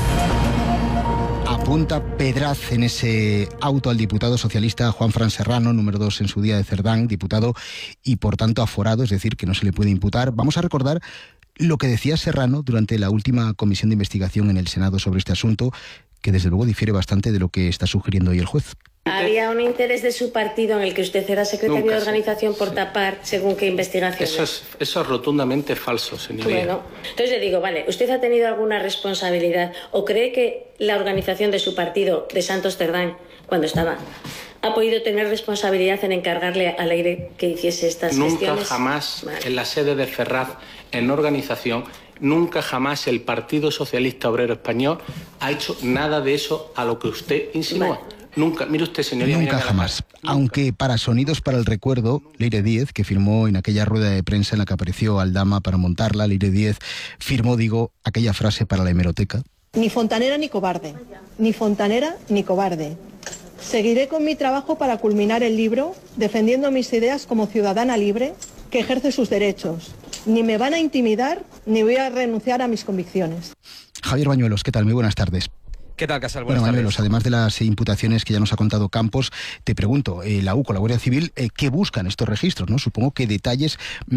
[SPEAKER 17] Apunta Pedraz en ese auto al diputado socialista Juanfran Serrano, número 2 en su día de Cerdán, diputado y por tanto aforado, es decir, que no se le puede imputar. Vamos a recordar lo que decía Serrano durante la última comisión de investigación en el Senado sobre este asunto, que desde luego difiere bastante de lo que está sugiriendo hoy el juez.
[SPEAKER 2] ¿Había un interés de su partido en el que usted era secretario de organización por tapar según qué investigaciones?
[SPEAKER 24] Eso es rotundamente falso, señoría.
[SPEAKER 2] Bueno, entonces le digo, vale, ¿usted ha tenido alguna responsabilidad o cree que la organización de su partido, de Santos Cerdán, cuando estaba, ha podido tener responsabilidad en encargarle a Leire que hiciese estas gestiones?
[SPEAKER 24] Nunca jamás, en la sede de Ferraz, en organización, nunca jamás el Partido Socialista Obrero Español ha hecho nada de eso a lo que usted insinúa. Vale. Nunca, mire usted, señoría.
[SPEAKER 17] Nunca jamás. Nunca. Aunque para Sonidos para el Recuerdo, Leire Díez, que firmó en aquella rueda de prensa en la que apareció Aldama para montarla, Leire Díez firmó, aquella frase para la hemeroteca.
[SPEAKER 15] Ni fontanera ni cobarde. Ni fontanera ni cobarde. Seguiré con mi trabajo para culminar el libro, defendiendo mis ideas como ciudadana libre que ejerce sus derechos. Ni me van a intimidar, ni voy a renunciar a mis convicciones.
[SPEAKER 17] Javier Bañuelos, ¿qué tal? Muy buenas tardes.
[SPEAKER 19] ¿Qué tal, Casal? Buenas
[SPEAKER 17] tardes.
[SPEAKER 19] Bañuelos,
[SPEAKER 17] además de las imputaciones que ya nos ha contado Campos, te pregunto, la UCO, la Guardia Civil, ¿qué buscan estos registros? ¿No? Supongo que detalles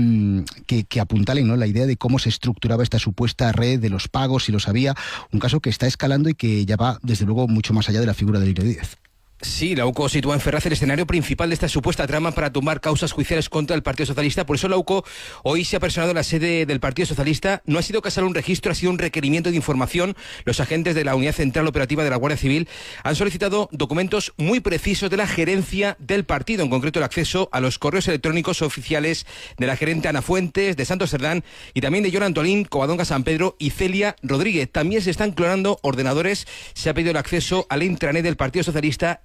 [SPEAKER 17] que apuntalen, ¿no?, la idea de cómo se estructuraba esta supuesta red de los pagos, si los había, un caso que está escalando y que ya va, desde luego, mucho más allá de la figura de Leire Díez.
[SPEAKER 19] Sí, la UCO sitúa en Ferraz el escenario principal de esta supuesta trama para tumbar causas judiciales contra el Partido Socialista. Por eso la UCO hoy se ha personado en la sede del Partido Socialista. No ha sido casual un registro, ha sido un requerimiento de información. Los agentes de la Unidad Central Operativa de la Guardia Civil han solicitado documentos muy precisos de la gerencia del partido, en concreto el acceso a los correos electrónicos oficiales de la gerente Ana Fuentes, de Santos Cerdán y también de Joan Antolín, Covadonga San Pedro y Celia Rodríguez. También se están clonando ordenadores. Se ha pedido el acceso al intranet del Partido Socialista y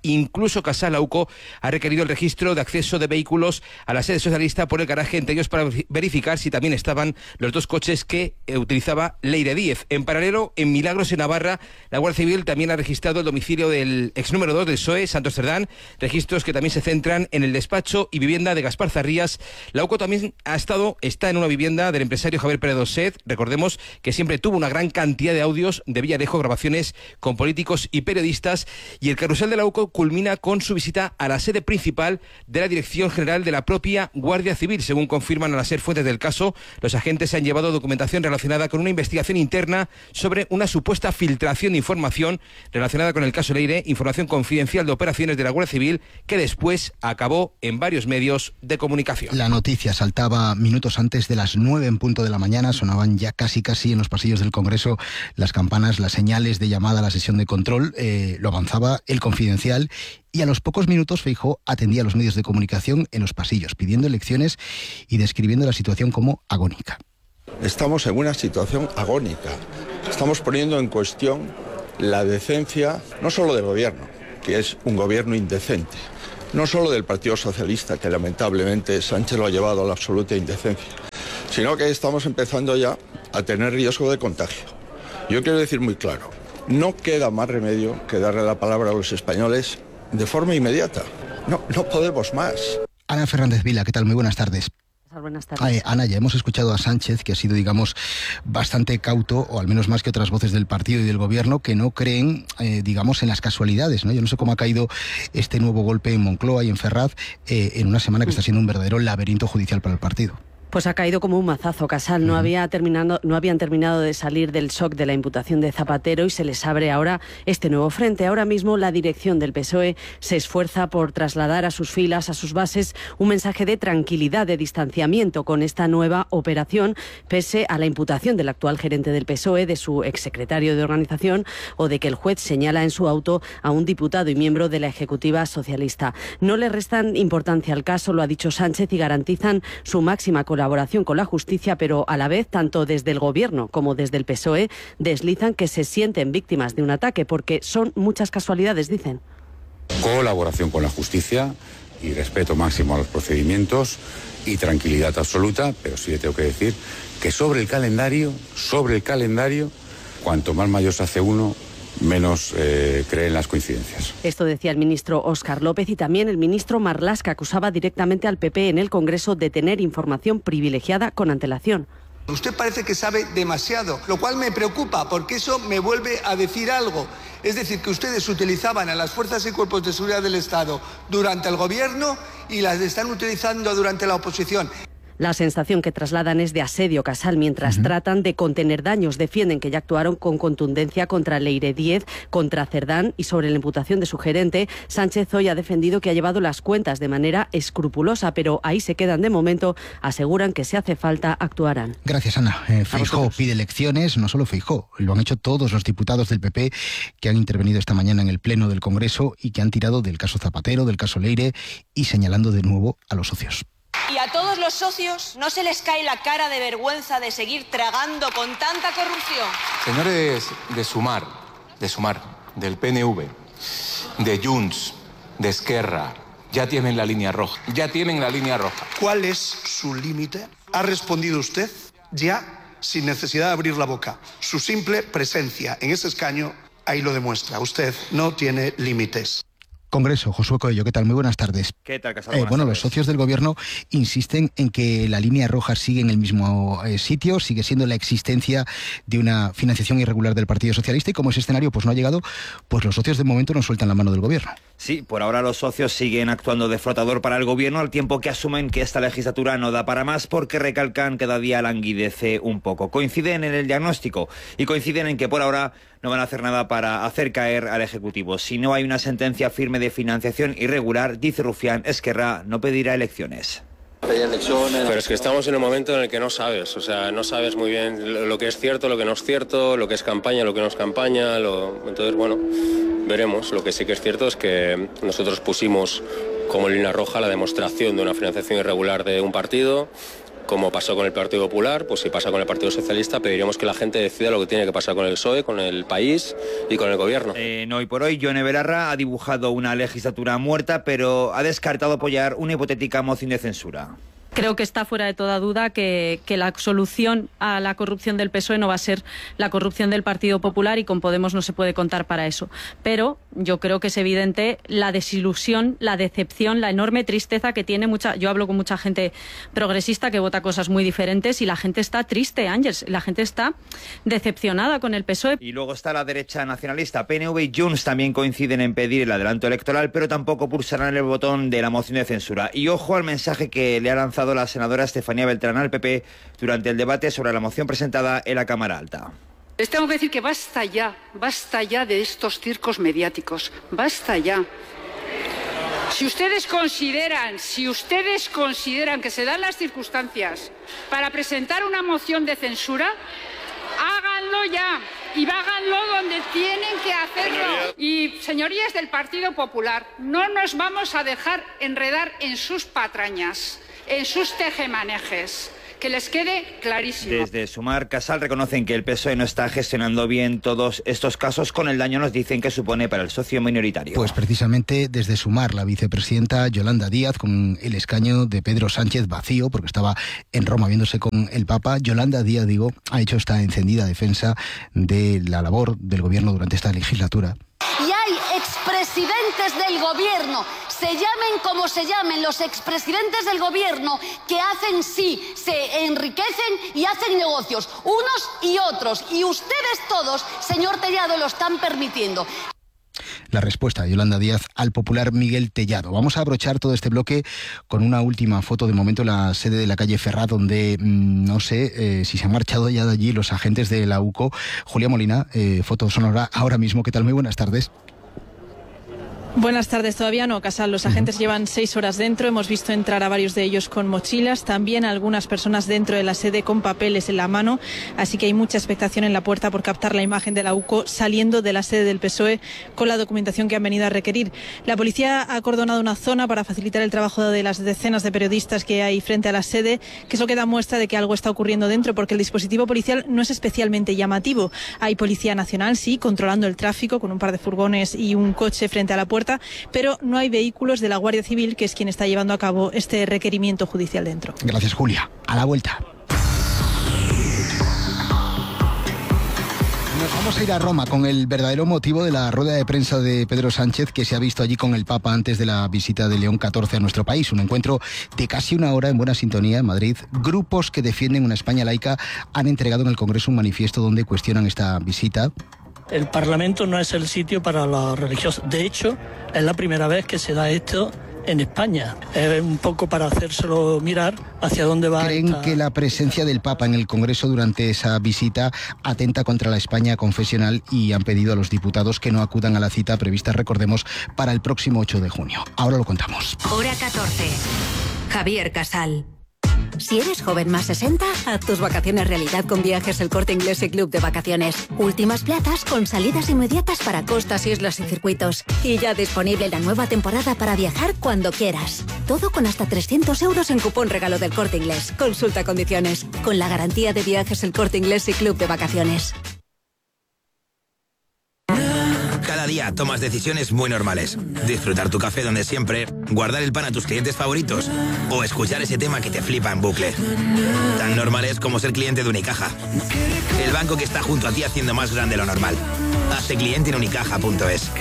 [SPEAKER 19] Incluso Casal, la UCO, ha requerido el registro de acceso de vehículos a la sede socialista por el garaje, entre ellos para verificar si también estaban los 2 coches que utilizaba Leire Díez. En paralelo, en Milagros, en Navarra, la Guardia Civil también ha registrado el domicilio del ex número 2 del PSOE, Santos Cerdán, registros que también se centran en el despacho y vivienda de Gaspar Zarrías. La UCO también está en una vivienda del empresario Javier Pérez Doset. Recordemos que siempre tuvo una gran cantidad de audios de Villarejo, grabaciones con políticos y periodistas, y el carrusel de la UCO culmina con su visita a la sede principal de la Dirección General de la propia Guardia Civil. Según confirman a las fuentes del caso, los agentes han llevado documentación relacionada con una investigación interna sobre una supuesta filtración de información relacionada con el caso Leire, información confidencial de operaciones de la Guardia Civil que después acabó en varios medios de comunicación.
[SPEAKER 17] La noticia saltaba minutos antes de las 9 en punto de la mañana, sonaban ya casi en los pasillos del Congreso las campanas, las señales de llamada a la sesión de control, lo avanzaba el Confidencial, y a los pocos minutos Feijóo atendía a los medios de comunicación en los pasillos, pidiendo elecciones y describiendo la situación como agónica.
[SPEAKER 3] Estamos en una situación agónica. Estamos poniendo en cuestión la decencia, no solo del gobierno, que es un gobierno indecente, no solo del Partido Socialista, que lamentablemente Sánchez lo ha llevado a la absoluta indecencia, sino que estamos empezando ya a tener riesgo de contagio. Yo quiero decir muy claro, no queda más remedio que darle la palabra a los españoles de forma inmediata. No podemos más.
[SPEAKER 17] Ana Fernández Vila, ¿qué tal? Muy buenas tardes.
[SPEAKER 4] Buenas tardes.
[SPEAKER 17] Ana, ya hemos escuchado a Sánchez, que ha sido, digamos, bastante cauto, o al menos más que otras voces del partido y del gobierno, que no creen, digamos, en las casualidades, ¿no? Yo no sé cómo ha caído este nuevo golpe en Moncloa y en Ferraz en una semana que está siendo un verdadero laberinto judicial para el partido.
[SPEAKER 4] Pues ha caído como un mazazo, Casal. No habían terminado de salir del shock de la imputación de Zapatero y se les abre ahora este nuevo frente. Ahora mismo la dirección del PSOE se esfuerza por trasladar a sus filas, a sus bases, un mensaje de tranquilidad, de distanciamiento con esta nueva operación, pese a la imputación del actual gerente del PSOE, de su exsecretario de organización, o de que el juez señala en su auto a un diputado y miembro de la Ejecutiva socialista. No le restan importancia al caso, lo ha dicho Sánchez, y garantizan su máxima colaboración con la justicia, pero a la vez, tanto desde el Gobierno como desde el PSOE, deslizan que se sienten víctimas de un ataque, porque son muchas casualidades, dicen.
[SPEAKER 7] Colaboración con la justicia y respeto máximo a los procedimientos y tranquilidad absoluta, pero sí le tengo que decir que sobre el calendario, cuanto más mayor se hace uno, menos creen las coincidencias.
[SPEAKER 4] Esto decía el ministro Óscar López, y también el ministro Marlaska acusaba directamente al PP en el Congreso de tener información privilegiada con antelación.
[SPEAKER 20] Usted parece que sabe demasiado, lo cual me preocupa porque eso me vuelve a decir algo. Es decir, que ustedes utilizaban a las fuerzas y cuerpos de seguridad del Estado durante el gobierno y las están utilizando durante la oposición.
[SPEAKER 4] La sensación que trasladan es de asedio, Casal, mientras tratan de contener daños. Defienden que ya actuaron con contundencia contra Leire Díez, contra Cerdán, y sobre la imputación de su gerente, Sánchez hoy ha defendido que ha llevado las cuentas de manera escrupulosa, pero ahí se quedan de momento. Aseguran que si hace falta actuarán.
[SPEAKER 17] Gracias, Ana. Feijóo pide elecciones, no solo Feijóo, lo han hecho todos los diputados del PP que han intervenido esta mañana en el Pleno del Congreso y que han tirado del caso Zapatero, del caso Leire, y señalando de nuevo a los socios.
[SPEAKER 21] Y a todos los socios no se les cae la cara de vergüenza de seguir tragando con tanta corrupción.
[SPEAKER 22] Señores de Sumar, del PNV, de Junts, de Esquerra, ya tienen la línea roja.
[SPEAKER 20] ¿Cuál es su límite? Ha respondido usted ya sin necesidad de abrir la boca. Su simple presencia en ese escaño ahí lo demuestra. Usted no tiene límites.
[SPEAKER 17] Congreso, Josué Coello, ¿qué tal? Muy buenas tardes.
[SPEAKER 26] ¿Qué tal, Casado?
[SPEAKER 17] Los socios del Gobierno insisten en que la línea roja sigue en el mismo sitio, sigue siendo la existencia de una financiación irregular del Partido Socialista, y como ese escenario no ha llegado, pues los socios de momento no sueltan la mano del Gobierno.
[SPEAKER 26] Sí, por ahora los socios siguen actuando de flotador para el Gobierno, al tiempo que asumen que esta legislatura no da para más, porque recalcan que cada día languidece un poco. Coinciden en el diagnóstico y coinciden en que por ahora no van a hacer nada para hacer caer al Ejecutivo. Si no hay una sentencia firme de financiación irregular, dice Rufián, Esquerra no pedirá elecciones.
[SPEAKER 28] Pero es que estamos en un momento en el que no sabes, no sabes muy bien lo que es cierto, lo que no es cierto, lo que es campaña, lo que no es campaña, entonces veremos. Lo que sí que es cierto es que nosotros pusimos como línea roja la demostración de una financiación irregular de un partido, como pasó con el Partido Popular, pues si pasa con el Partido Socialista, pediremos que la gente decida lo que tiene que pasar con el PSOE, con el país y con el gobierno.
[SPEAKER 26] Hoy por hoy, Yone Belarra ha dibujado una legislatura muerta, pero ha descartado apoyar una hipotética moción de censura.
[SPEAKER 5] Creo que está fuera de toda duda que la solución a la corrupción del PSOE no va a ser la corrupción del Partido Popular, y con Podemos no se puede contar para eso. Pero yo creo que es evidente la desilusión, la decepción, la enorme tristeza que tiene yo hablo con mucha gente progresista que vota cosas muy diferentes, y la gente está triste, Ángels, la gente está decepcionada con el PSOE.
[SPEAKER 26] Y luego está la derecha nacionalista. PNV y Junts también coinciden en pedir el adelanto electoral, pero tampoco pulsarán el botón de la moción de censura. Y ojo al mensaje que le ha lanzado la senadora Estefanía Beltrán al PP durante el debate sobre la moción presentada en la Cámara Alta.
[SPEAKER 9] Les tengo que decir que basta ya de estos circos mediáticos, basta ya. Si ustedes consideran que se dan las circunstancias para presentar una moción de censura, háganlo ya y háganlo donde tienen que hacerlo. Y, señorías del Partido Popular, no nos vamos a dejar enredar en sus patrañas, en sus tejemanejes. Que les quede clarísimo.
[SPEAKER 26] Desde Sumar, Casal reconocen que el PSOE no está gestionando bien todos estos casos, con el daño nos dicen que supone para el socio minoritario.
[SPEAKER 17] Pues precisamente desde Sumar, la vicepresidenta Yolanda Díaz, con el escaño de Pedro Sánchez vacío, porque estaba en Roma viéndose con el Papa, Yolanda Díaz, ha hecho esta encendida defensa de la labor del gobierno durante esta legislatura.
[SPEAKER 10] Y hay expresidentes del gobierno, se llamen como se llamen, los expresidentes del gobierno que hacen se enriquecen y hacen negocios, unos y otros. Y ustedes todos, señor Tellado, lo están permitiendo.
[SPEAKER 17] La respuesta de Yolanda Díaz al popular Miguel Tellado. Vamos a abrochar todo este bloque con una última foto, de momento en la sede de la calle Ferrá, donde no sé si se han marchado ya de allí los agentes de la UCO. Julia Molina, foto sonora ahora mismo. ¿Qué tal? Muy buenas tardes.
[SPEAKER 11] Buenas tardes, todavía no, Casal. Los agentes llevan 6 horas dentro. Hemos visto entrar a varios de ellos con mochilas, también algunas personas dentro de la sede con papeles en la mano. Así que hay mucha expectación en la puerta por captar la imagen de la UCO saliendo de la sede del PSOE con la documentación que han venido a requerir. La policía ha acordonado una zona para facilitar el trabajo de las decenas de periodistas que hay frente a la sede, que eso da muestra de que algo está ocurriendo dentro, porque el dispositivo policial no es especialmente llamativo. Hay Policía Nacional, sí, controlando el tráfico con un par de furgones y un coche frente a la puerta, pero no hay vehículos de la Guardia Civil, que es quien está llevando a cabo este requerimiento judicial dentro.
[SPEAKER 17] Gracias, Julia. A la vuelta. Nos vamos a ir a Roma con el verdadero motivo de la rueda de prensa de Pedro Sánchez, que se ha visto allí con el Papa antes de la visita de León XIV a nuestro país. Un encuentro de casi una hora en buena sintonía en Madrid. Grupos que defienden una España laica han entregado en el Congreso un manifiesto donde cuestionan esta visita.
[SPEAKER 12] El Parlamento no es el sitio para los religiosos. De hecho, es la primera vez que se da esto en España. Es un poco para hacérselo mirar hacia dónde va.
[SPEAKER 17] ¿Creen que la presencia del Papa en el Congreso durante esa visita atenta contra la España confesional, y han pedido a los diputados que no acudan a la cita prevista, recordemos, para el próximo 8 de junio? Ahora lo contamos.
[SPEAKER 6] Hora 14. Javier Casal. Si eres joven más 60, haz tus vacaciones realidad con Viajes El Corte Inglés y Club de Vacaciones. Últimas plazas con salidas inmediatas para costas, islas y circuitos. Y ya disponible la nueva temporada para viajar cuando quieras. Todo con hasta 300 euros en cupón regalo del Corte Inglés. Consulta condiciones. Con la garantía de Viajes El Corte Inglés y Club de Vacaciones.
[SPEAKER 13] Cada día tomas decisiones muy normales. Disfrutar tu café donde siempre, guardar el pan a tus clientes favoritos o escuchar ese tema que te flipa en bucle. Tan normales como ser cliente de Unicaja. El banco que está junto a ti haciendo más grande lo normal. Hazte cliente en unicaja.es.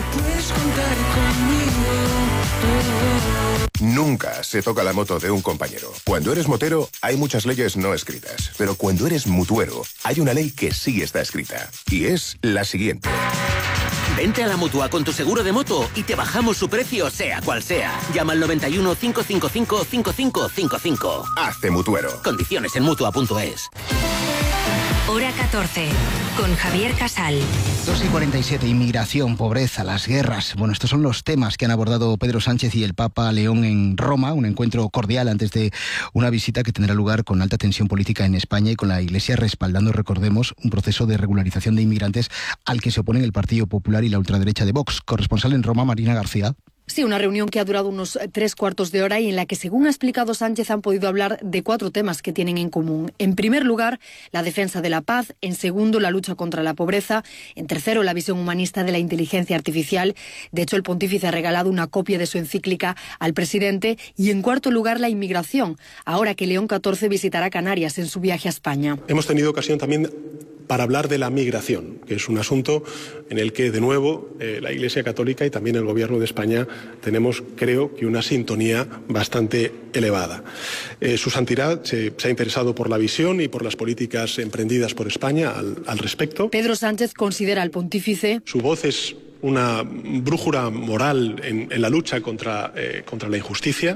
[SPEAKER 23] Nunca se toca la moto de un compañero. Cuando eres motero, hay muchas leyes no escritas. Pero cuando eres mutuero, hay una ley que sí está escrita. Y es la siguiente.
[SPEAKER 8] Vente a la Mutua con tu seguro de moto y te bajamos su precio, sea cual sea. Llama al 91 555 5555.
[SPEAKER 23] Hazte mutuero.
[SPEAKER 8] Condiciones en Mutua.es.
[SPEAKER 6] Hora 14. Con Javier Casal.
[SPEAKER 17] 2:47, inmigración, pobreza, las guerras. Bueno, estos son los temas que han abordado Pedro Sánchez y el Papa León en Roma, un encuentro cordial antes de una visita que tendrá lugar con alta tensión política en España y con la Iglesia respaldando, recordemos, un proceso de regularización de inmigrantes al que se oponen el Partido Popular y la ultraderecha de Vox. Corresponsal en Roma, Marina García.
[SPEAKER 1] Sí, una reunión que ha durado unos 3/4 de hora y en la que, según ha explicado Sánchez, han podido hablar de 4 temas que tienen en común. En primer lugar, la defensa de la paz. En segundo, la lucha contra la pobreza. En tercero, la visión humanista de la inteligencia artificial. De hecho, el pontífice ha regalado una copia de su encíclica al presidente. Y en cuarto lugar, la inmigración, ahora que León XIV visitará Canarias en su viaje a España.
[SPEAKER 2] Hemos tenido ocasión también para hablar de la migración, que es un asunto en el que, de nuevo, la Iglesia Católica y también el Gobierno de España tenemos, creo, que una sintonía bastante elevada. Su Santidad se ha interesado por la visión y por las políticas emprendidas por España al respecto.
[SPEAKER 1] Pedro Sánchez considera al pontífice.
[SPEAKER 2] Su voz es una brújula moral en la lucha contra la injusticia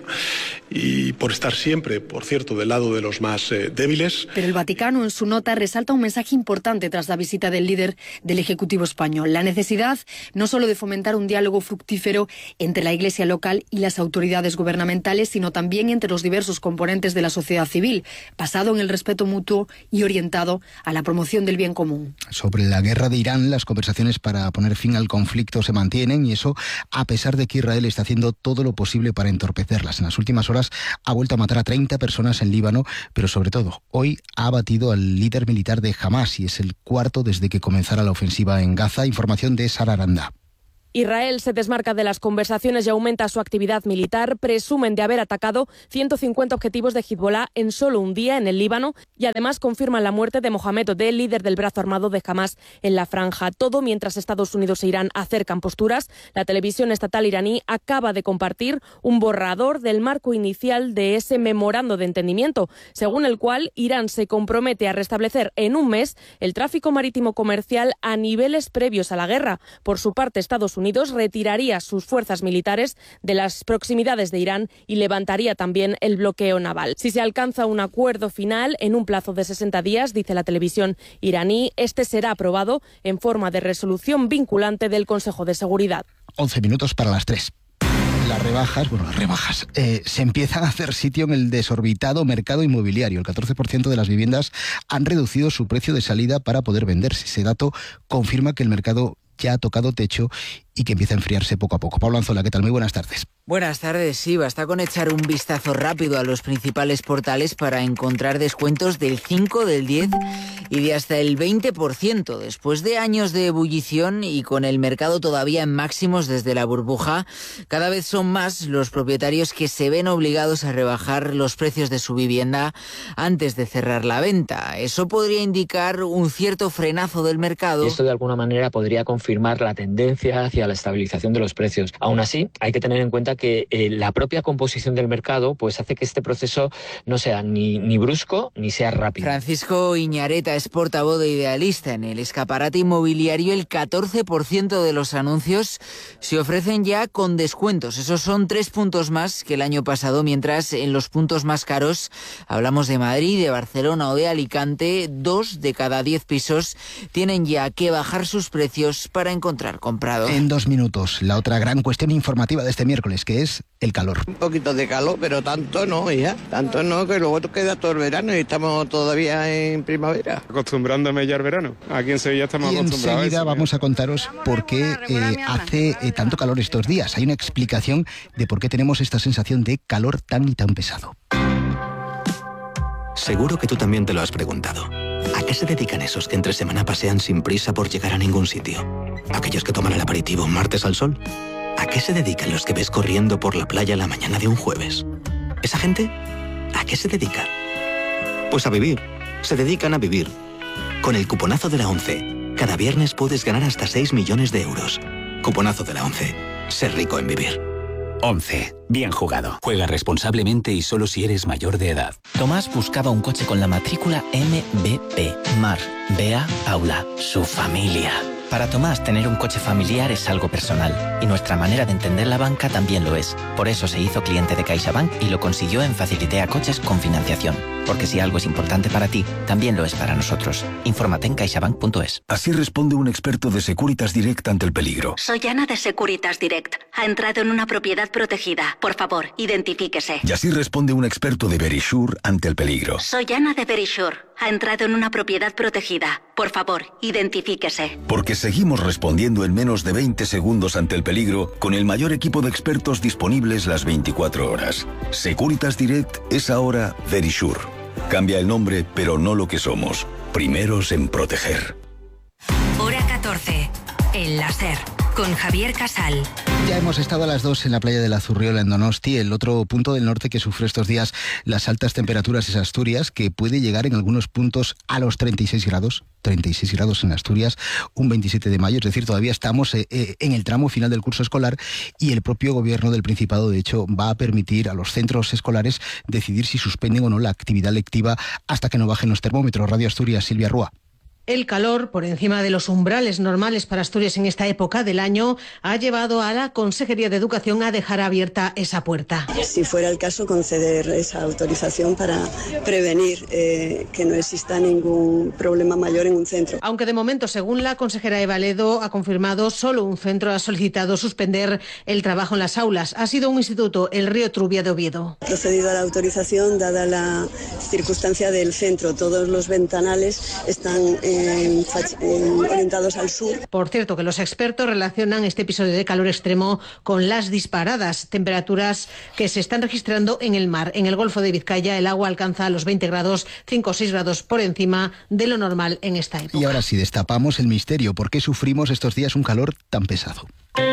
[SPEAKER 2] y por estar siempre, por cierto, del lado de los más débiles.
[SPEAKER 1] Pero el Vaticano, en su nota, resalta un mensaje importante tras la visita del líder del Ejecutivo español. La necesidad no solo de fomentar un diálogo fructífero entre la Iglesia local y las autoridades gubernamentales, sino también entre los diversos componentes de la sociedad civil, basado en el respeto mutuo y orientado a la promoción del bien común.
[SPEAKER 17] Sobre la guerra de Irán, las conversaciones para poner fin al conflicto se mantienen, y eso a pesar de que Israel está haciendo todo lo posible para entorpecerlas. En las últimas horas ha vuelto a matar a 30 personas en Líbano, pero sobre todo hoy ha abatido al líder militar de Hamás y es el cuarto desde que comenzara la ofensiva en Gaza. Información de Sara Aranda.
[SPEAKER 14] Israel se desmarca de las conversaciones y aumenta su actividad militar. Presumen de haber atacado 150 objetivos de Hezbollah en solo un día en el Líbano y además confirman la muerte de Mohamed Odeh, líder del brazo armado de Hamás en la franja. Todo mientras Estados Unidos e Irán acercan posturas. La televisión estatal iraní acaba de compartir un borrador del marco inicial de ese memorando de entendimiento, según el cual Irán se compromete a restablecer en un mes el tráfico marítimo comercial a niveles previos a la guerra. Por su parte, Estados Unidos retiraría sus fuerzas militares de las proximidades de Irán y levantaría también el bloqueo naval. Si se alcanza un acuerdo final en un plazo de 60 días, dice la televisión iraní, este será aprobado en forma de resolución vinculante del Consejo de Seguridad.
[SPEAKER 17] 11 minutos para las 3. Las rebajas, se empiezan a hacer sitio en el desorbitado mercado inmobiliario. El 14% de las viviendas han reducido su precio de salida para poder venderse. Ese dato confirma que el mercado ya ha tocado techo y que empieza a enfriarse poco a poco. Pablo Anzola, ¿qué tal? Muy buenas tardes.
[SPEAKER 16] Buenas tardes, sí, basta con echar un vistazo rápido a los principales portales para encontrar descuentos del 5, del 10 y de hasta el 20%. Después de años de ebullición y con el mercado todavía en máximos desde la burbuja, cada vez son más los propietarios que se ven obligados a rebajar los precios de su vivienda antes de cerrar la venta. Eso podría indicar un cierto frenazo del mercado.
[SPEAKER 18] Esto de alguna manera podría confirmar la tendencia hacia la estabilización de los precios. Aún así, hay que tener en cuenta que la propia composición del mercado pues hace que este proceso no sea ni brusco ni sea rápido.
[SPEAKER 16] Francisco Iñareta es portavoz de Idealista. En el escaparate inmobiliario, el 14% de los anuncios se ofrecen ya con descuentos. Esos son 3 puntos más que el año pasado, mientras en los puntos más caros, hablamos de Madrid, de Barcelona o de Alicante, 2 de cada 10 pisos tienen ya que bajar sus precios para encontrar comprador.
[SPEAKER 17] En 2 minutos, la otra gran cuestión informativa de este miércoles, que es el calor.
[SPEAKER 24] Un poquito de calor, pero tanto no, ya. Tanto no, que luego queda todo el verano y estamos todavía en primavera.
[SPEAKER 25] Acostumbrándome ya al verano. Aquí en Sevilla estamos acostumbrados.
[SPEAKER 17] Y enseguida vamos a contaros por qué hace tanto calor estos días. Hay una explicación de por qué tenemos esta sensación de calor tan y tan pesado.
[SPEAKER 27] Seguro que tú también te lo has preguntado. ¿A qué se dedican esos que entre semana pasean sin prisa por llegar a ningún sitio? ¿Aquellos que toman el aperitivo un martes al sol? ¿A qué se dedican los que ves corriendo por la playa la mañana de un jueves? ¿Esa gente? ¿A qué se dedica? Pues a vivir. Se dedican a vivir. Con el cuponazo de la ONCE, cada viernes puedes ganar hasta 6 millones de euros. Cuponazo de la ONCE. Ser rico en vivir.
[SPEAKER 29] 11. Bien jugado. Juega responsablemente y solo si eres mayor de edad.
[SPEAKER 30] Tomás buscaba un coche con la matrícula MBP. Mar, Bea, Paula, su familia. Para Tomás, tener un coche familiar es algo personal. Y nuestra manera de entender la banca también lo es. Por eso se hizo cliente de CaixaBank y lo consiguió en Facilitea Coches con financiación. Porque si algo es importante para ti, también lo es para nosotros. Infórmate en caixabank.es.
[SPEAKER 3] Así responde un experto de Securitas Direct ante el peligro.
[SPEAKER 6] Soy Ana de Securitas Direct. Ha entrado en una propiedad protegida. Por favor, identifíquese.
[SPEAKER 3] Y así responde un experto de Verisure ante el peligro.
[SPEAKER 6] Soy Ana de Verisure. Ha entrado en una propiedad protegida. Por favor, identifíquese.
[SPEAKER 3] Porque seguimos respondiendo en menos de 20 segundos ante el peligro con el mayor equipo de expertos disponibles las 24 horas. Securitas Direct es ahora Verisure. Cambia el nombre, pero no lo que somos. Primeros en proteger.
[SPEAKER 6] Hora 14. El láser. Con Javier Casal.
[SPEAKER 17] Ya hemos estado a las 2 en la playa de la Zurriola en Donosti. El otro punto del norte que sufre estos días las altas temperaturas es Asturias, que puede llegar en algunos puntos a los 36 grados. 36 grados en Asturias, un 27 de mayo, es decir, todavía estamos en el tramo final del curso escolar y el propio gobierno del Principado, de hecho, va a permitir a los centros escolares decidir si suspenden o no la actividad lectiva hasta que no bajen los termómetros. Radio Asturias, Silvia Rúa.
[SPEAKER 4] El calor, por encima de los umbrales normales para Asturias en esta época del año, ha llevado a la Consejería de Educación a dejar abierta esa puerta.
[SPEAKER 5] Si fuera el caso, conceder esa autorización para prevenir que no exista ningún problema mayor en un centro.
[SPEAKER 4] Aunque de momento, según la consejera Eva Ledo ha confirmado, solo un centro ha solicitado suspender el trabajo en las aulas. Ha sido un instituto, el Río Trubia de Oviedo.
[SPEAKER 5] Procedido a la autorización, dada la circunstancia del centro. Todos los ventanales están orientados al sur.
[SPEAKER 4] Por cierto, que los expertos relacionan este episodio de calor extremo con las disparadas temperaturas que se están registrando en el mar. En el Golfo de Vizcaya el agua alcanza los 20 grados, 5 o 6 grados por encima de lo normal en esta época.
[SPEAKER 17] Y ahora sí, destapamos el misterio. ¿Por qué sufrimos estos días un calor tan pesado?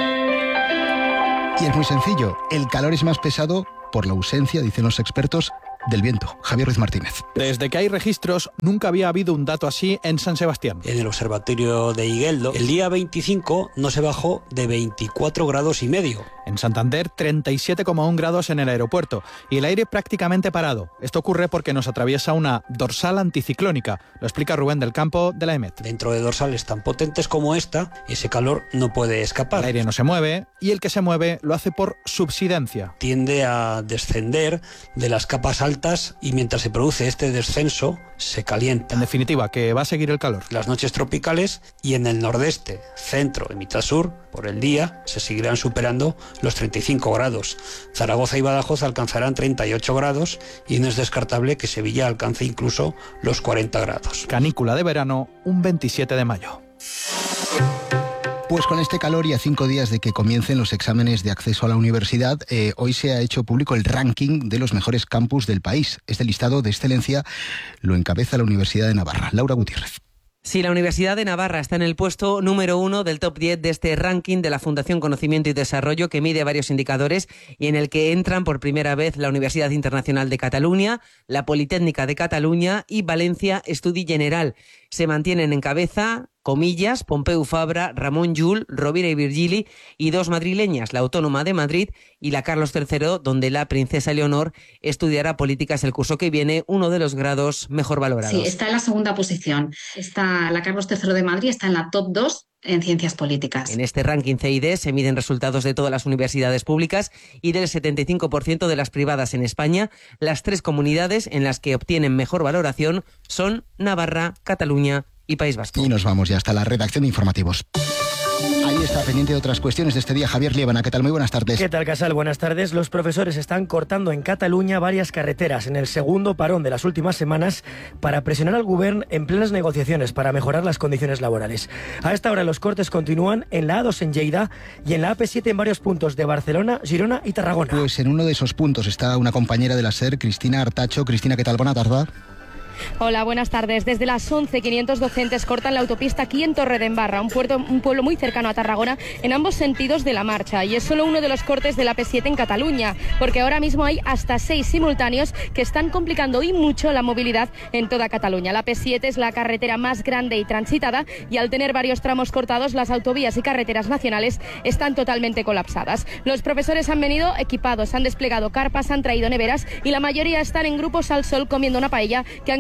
[SPEAKER 17] Y es muy sencillo. El calor es más pesado por la ausencia, dicen los expertos, del viento. Javier Ruiz Martínez.
[SPEAKER 7] Desde que hay registros, nunca había habido un dato así en San Sebastián.
[SPEAKER 15] En el observatorio de Igueldo, el día 25 no se bajó de 24 grados y medio.
[SPEAKER 7] En Santander, 37,1 grados en el aeropuerto y el aire prácticamente parado. Esto ocurre porque nos atraviesa una dorsal anticiclónica. Lo explica Rubén del Campo, de la EMET.
[SPEAKER 15] Dentro de dorsales tan potentes como esta, ese calor no puede escapar.
[SPEAKER 7] El aire no se mueve y el que se mueve lo hace por subsidencia.
[SPEAKER 15] Tiende a descender de las capas altas y mientras se produce este descenso, se calienta.
[SPEAKER 7] En definitiva, que va a seguir el calor.
[SPEAKER 15] Las noches tropicales y en el nordeste, centro y mitad sur, por el día, se seguirán superando los 35 grados. Zaragoza y Badajoz alcanzarán 38 grados y no es descartable que Sevilla alcance incluso los 40 grados.
[SPEAKER 7] Canícula de verano, un 27 de mayo.
[SPEAKER 17] Pues con este calor y a 5 días de que comiencen los exámenes de acceso a la universidad, hoy se ha hecho público el ranking de los mejores campus del país. Este listado de excelencia lo encabeza la Universidad de Navarra. Laura Gutiérrez.
[SPEAKER 19] Sí, la Universidad de Navarra está en el puesto número 1 del top 10 de este ranking de la Fundación Conocimiento y Desarrollo, que mide varios indicadores y en el que entran por primera vez la Universidad Internacional de Cataluña, la Politécnica de Cataluña y Valencia Estudi General. Se mantienen en cabeza Comillas, Pompeu Fabra, Ramon Llull, Rovira i Virgili y dos madrileñas, la Autónoma de Madrid y la Carlos III, donde la princesa Leonor estudiará políticas el curso que viene, uno de los grados mejor valorados.
[SPEAKER 20] Sí, está en la segunda posición. Está la Carlos III de Madrid, está en la top 2 en ciencias políticas.
[SPEAKER 19] En este ranking CID se miden resultados de todas las universidades públicas y del 75% de las privadas en España. Las 3 comunidades en las que obtienen mejor valoración son Navarra, Cataluña y País Vasco.
[SPEAKER 17] Y nos vamos ya hasta la redacción de informativos. Ahí está, pendiente de otras cuestiones de este día, Javier Liébana. ¿Qué tal? Muy buenas tardes.
[SPEAKER 21] ¿Qué tal, Casal? Buenas tardes. Los profesores están cortando en Cataluña varias carreteras en el segundo parón de las últimas semanas para presionar al Govern en plenas negociaciones para mejorar las condiciones laborales. A esta hora los cortes continúan en la A2 en Lleida y en la AP7 en varios puntos de Barcelona, Girona y Tarragona.
[SPEAKER 17] Pues en uno de esos puntos está una compañera de la SER, Cristina Artacho. Cristina, ¿qué tal? Buena tarde.
[SPEAKER 22] Hola, buenas tardes. Desde las 11, 500 docentes cortan la autopista aquí en Torredembarra, un pueblo muy cercano a Tarragona, en ambos sentidos de la marcha. Y es solo uno de los cortes de la P7 en Cataluña, porque ahora mismo hay hasta 6 simultáneos que están complicando y mucho la movilidad en toda Cataluña. La P7 es la carretera más grande y transitada y al tener varios tramos cortados, las autovías y carreteras nacionales están totalmente colapsadas. Los profesores han venido equipados, han desplegado carpas, han traído neveras y la mayoría están en grupos al sol comiendo una paella que han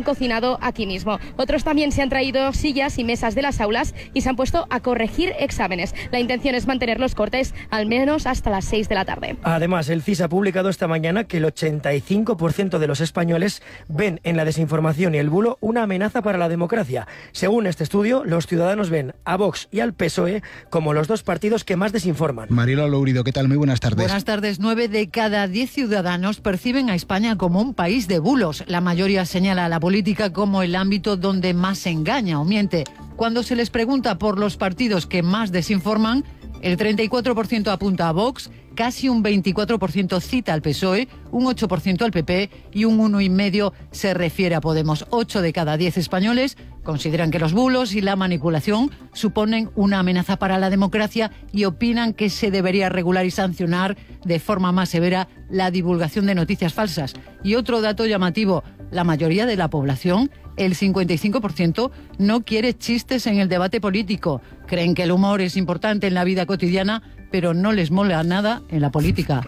[SPEAKER 22] cocinado aquí mismo. Otros también se han traído sillas y mesas de las aulas y se han puesto a corregir exámenes. La intención es mantener los cortes al menos hasta las 6 de la tarde.
[SPEAKER 21] Además, el CIS ha publicado esta mañana que el 85% de los españoles ven en la desinformación y el bulo una amenaza para la democracia. Según este estudio, los ciudadanos ven a Vox y al PSOE como los dos partidos que más desinforman.
[SPEAKER 17] Mariela Lourido, ¿qué tal? Muy buenas tardes.
[SPEAKER 2] Buenas tardes. 9 de cada 10 ciudadanos perciben a España como un país de bulos. La mayoría señala a la política como el ámbito donde más se engaña o miente. Cuando se les pregunta por los partidos que más desinforman, el 34% apunta a Vox, casi un 24% cita al PSOE, un 8% al PP y un 1,5% se refiere a Podemos. 8 de cada 10 españoles consideran que los bulos y la manipulación suponen una amenaza para la democracia y opinan que se debería regular y sancionar de forma más severa la divulgación de noticias falsas. Y otro dato llamativo, la mayoría de la población, el 55%, no quiere chistes en el debate político. Creen que el humor es importante en la vida cotidiana, pero no les mola nada en la política.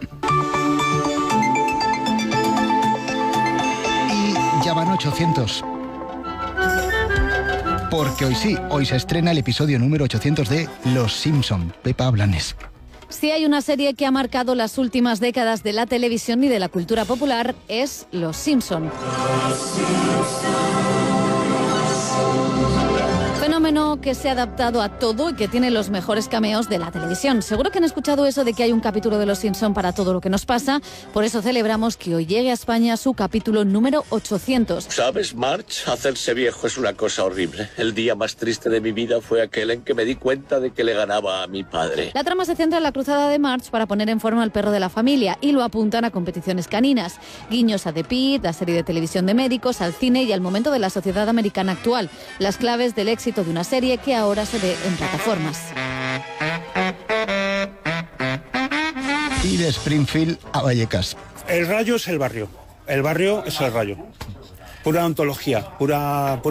[SPEAKER 17] Y ya van 800. Porque hoy sí, hoy se estrena el episodio número 800 de Los Simpson. Pepa Blanes.
[SPEAKER 8] Si hay una serie que ha marcado las últimas décadas de la televisión y de la cultura popular, es Los Simpson. Fenómeno que se ha adaptado a todo y que tiene los mejores cameos de la televisión. Seguro que han escuchado eso de que hay un capítulo de Los Simpson para todo lo que nos pasa. Por eso celebramos que hoy llegue a España su capítulo número 800.
[SPEAKER 9] ¿Sabes, Marge? Hacerse viejo es una cosa horrible. El día más triste de mi vida fue aquel en que me di cuenta de que le ganaba a mi padre.
[SPEAKER 8] La trama se centra en la cruzada de Marge para poner en forma al perro de la familia y lo apuntan a competiciones caninas. Guiños a The Pitt, la serie de televisión de médicos, al cine y al momento de la sociedad americana actual. Las claves del éxito de una serie que ahora se ve en plataformas.
[SPEAKER 17] Y de Springfield a Vallecas.
[SPEAKER 10] El Rayo es el barrio. El barrio es el Rayo. Pura ontología, pura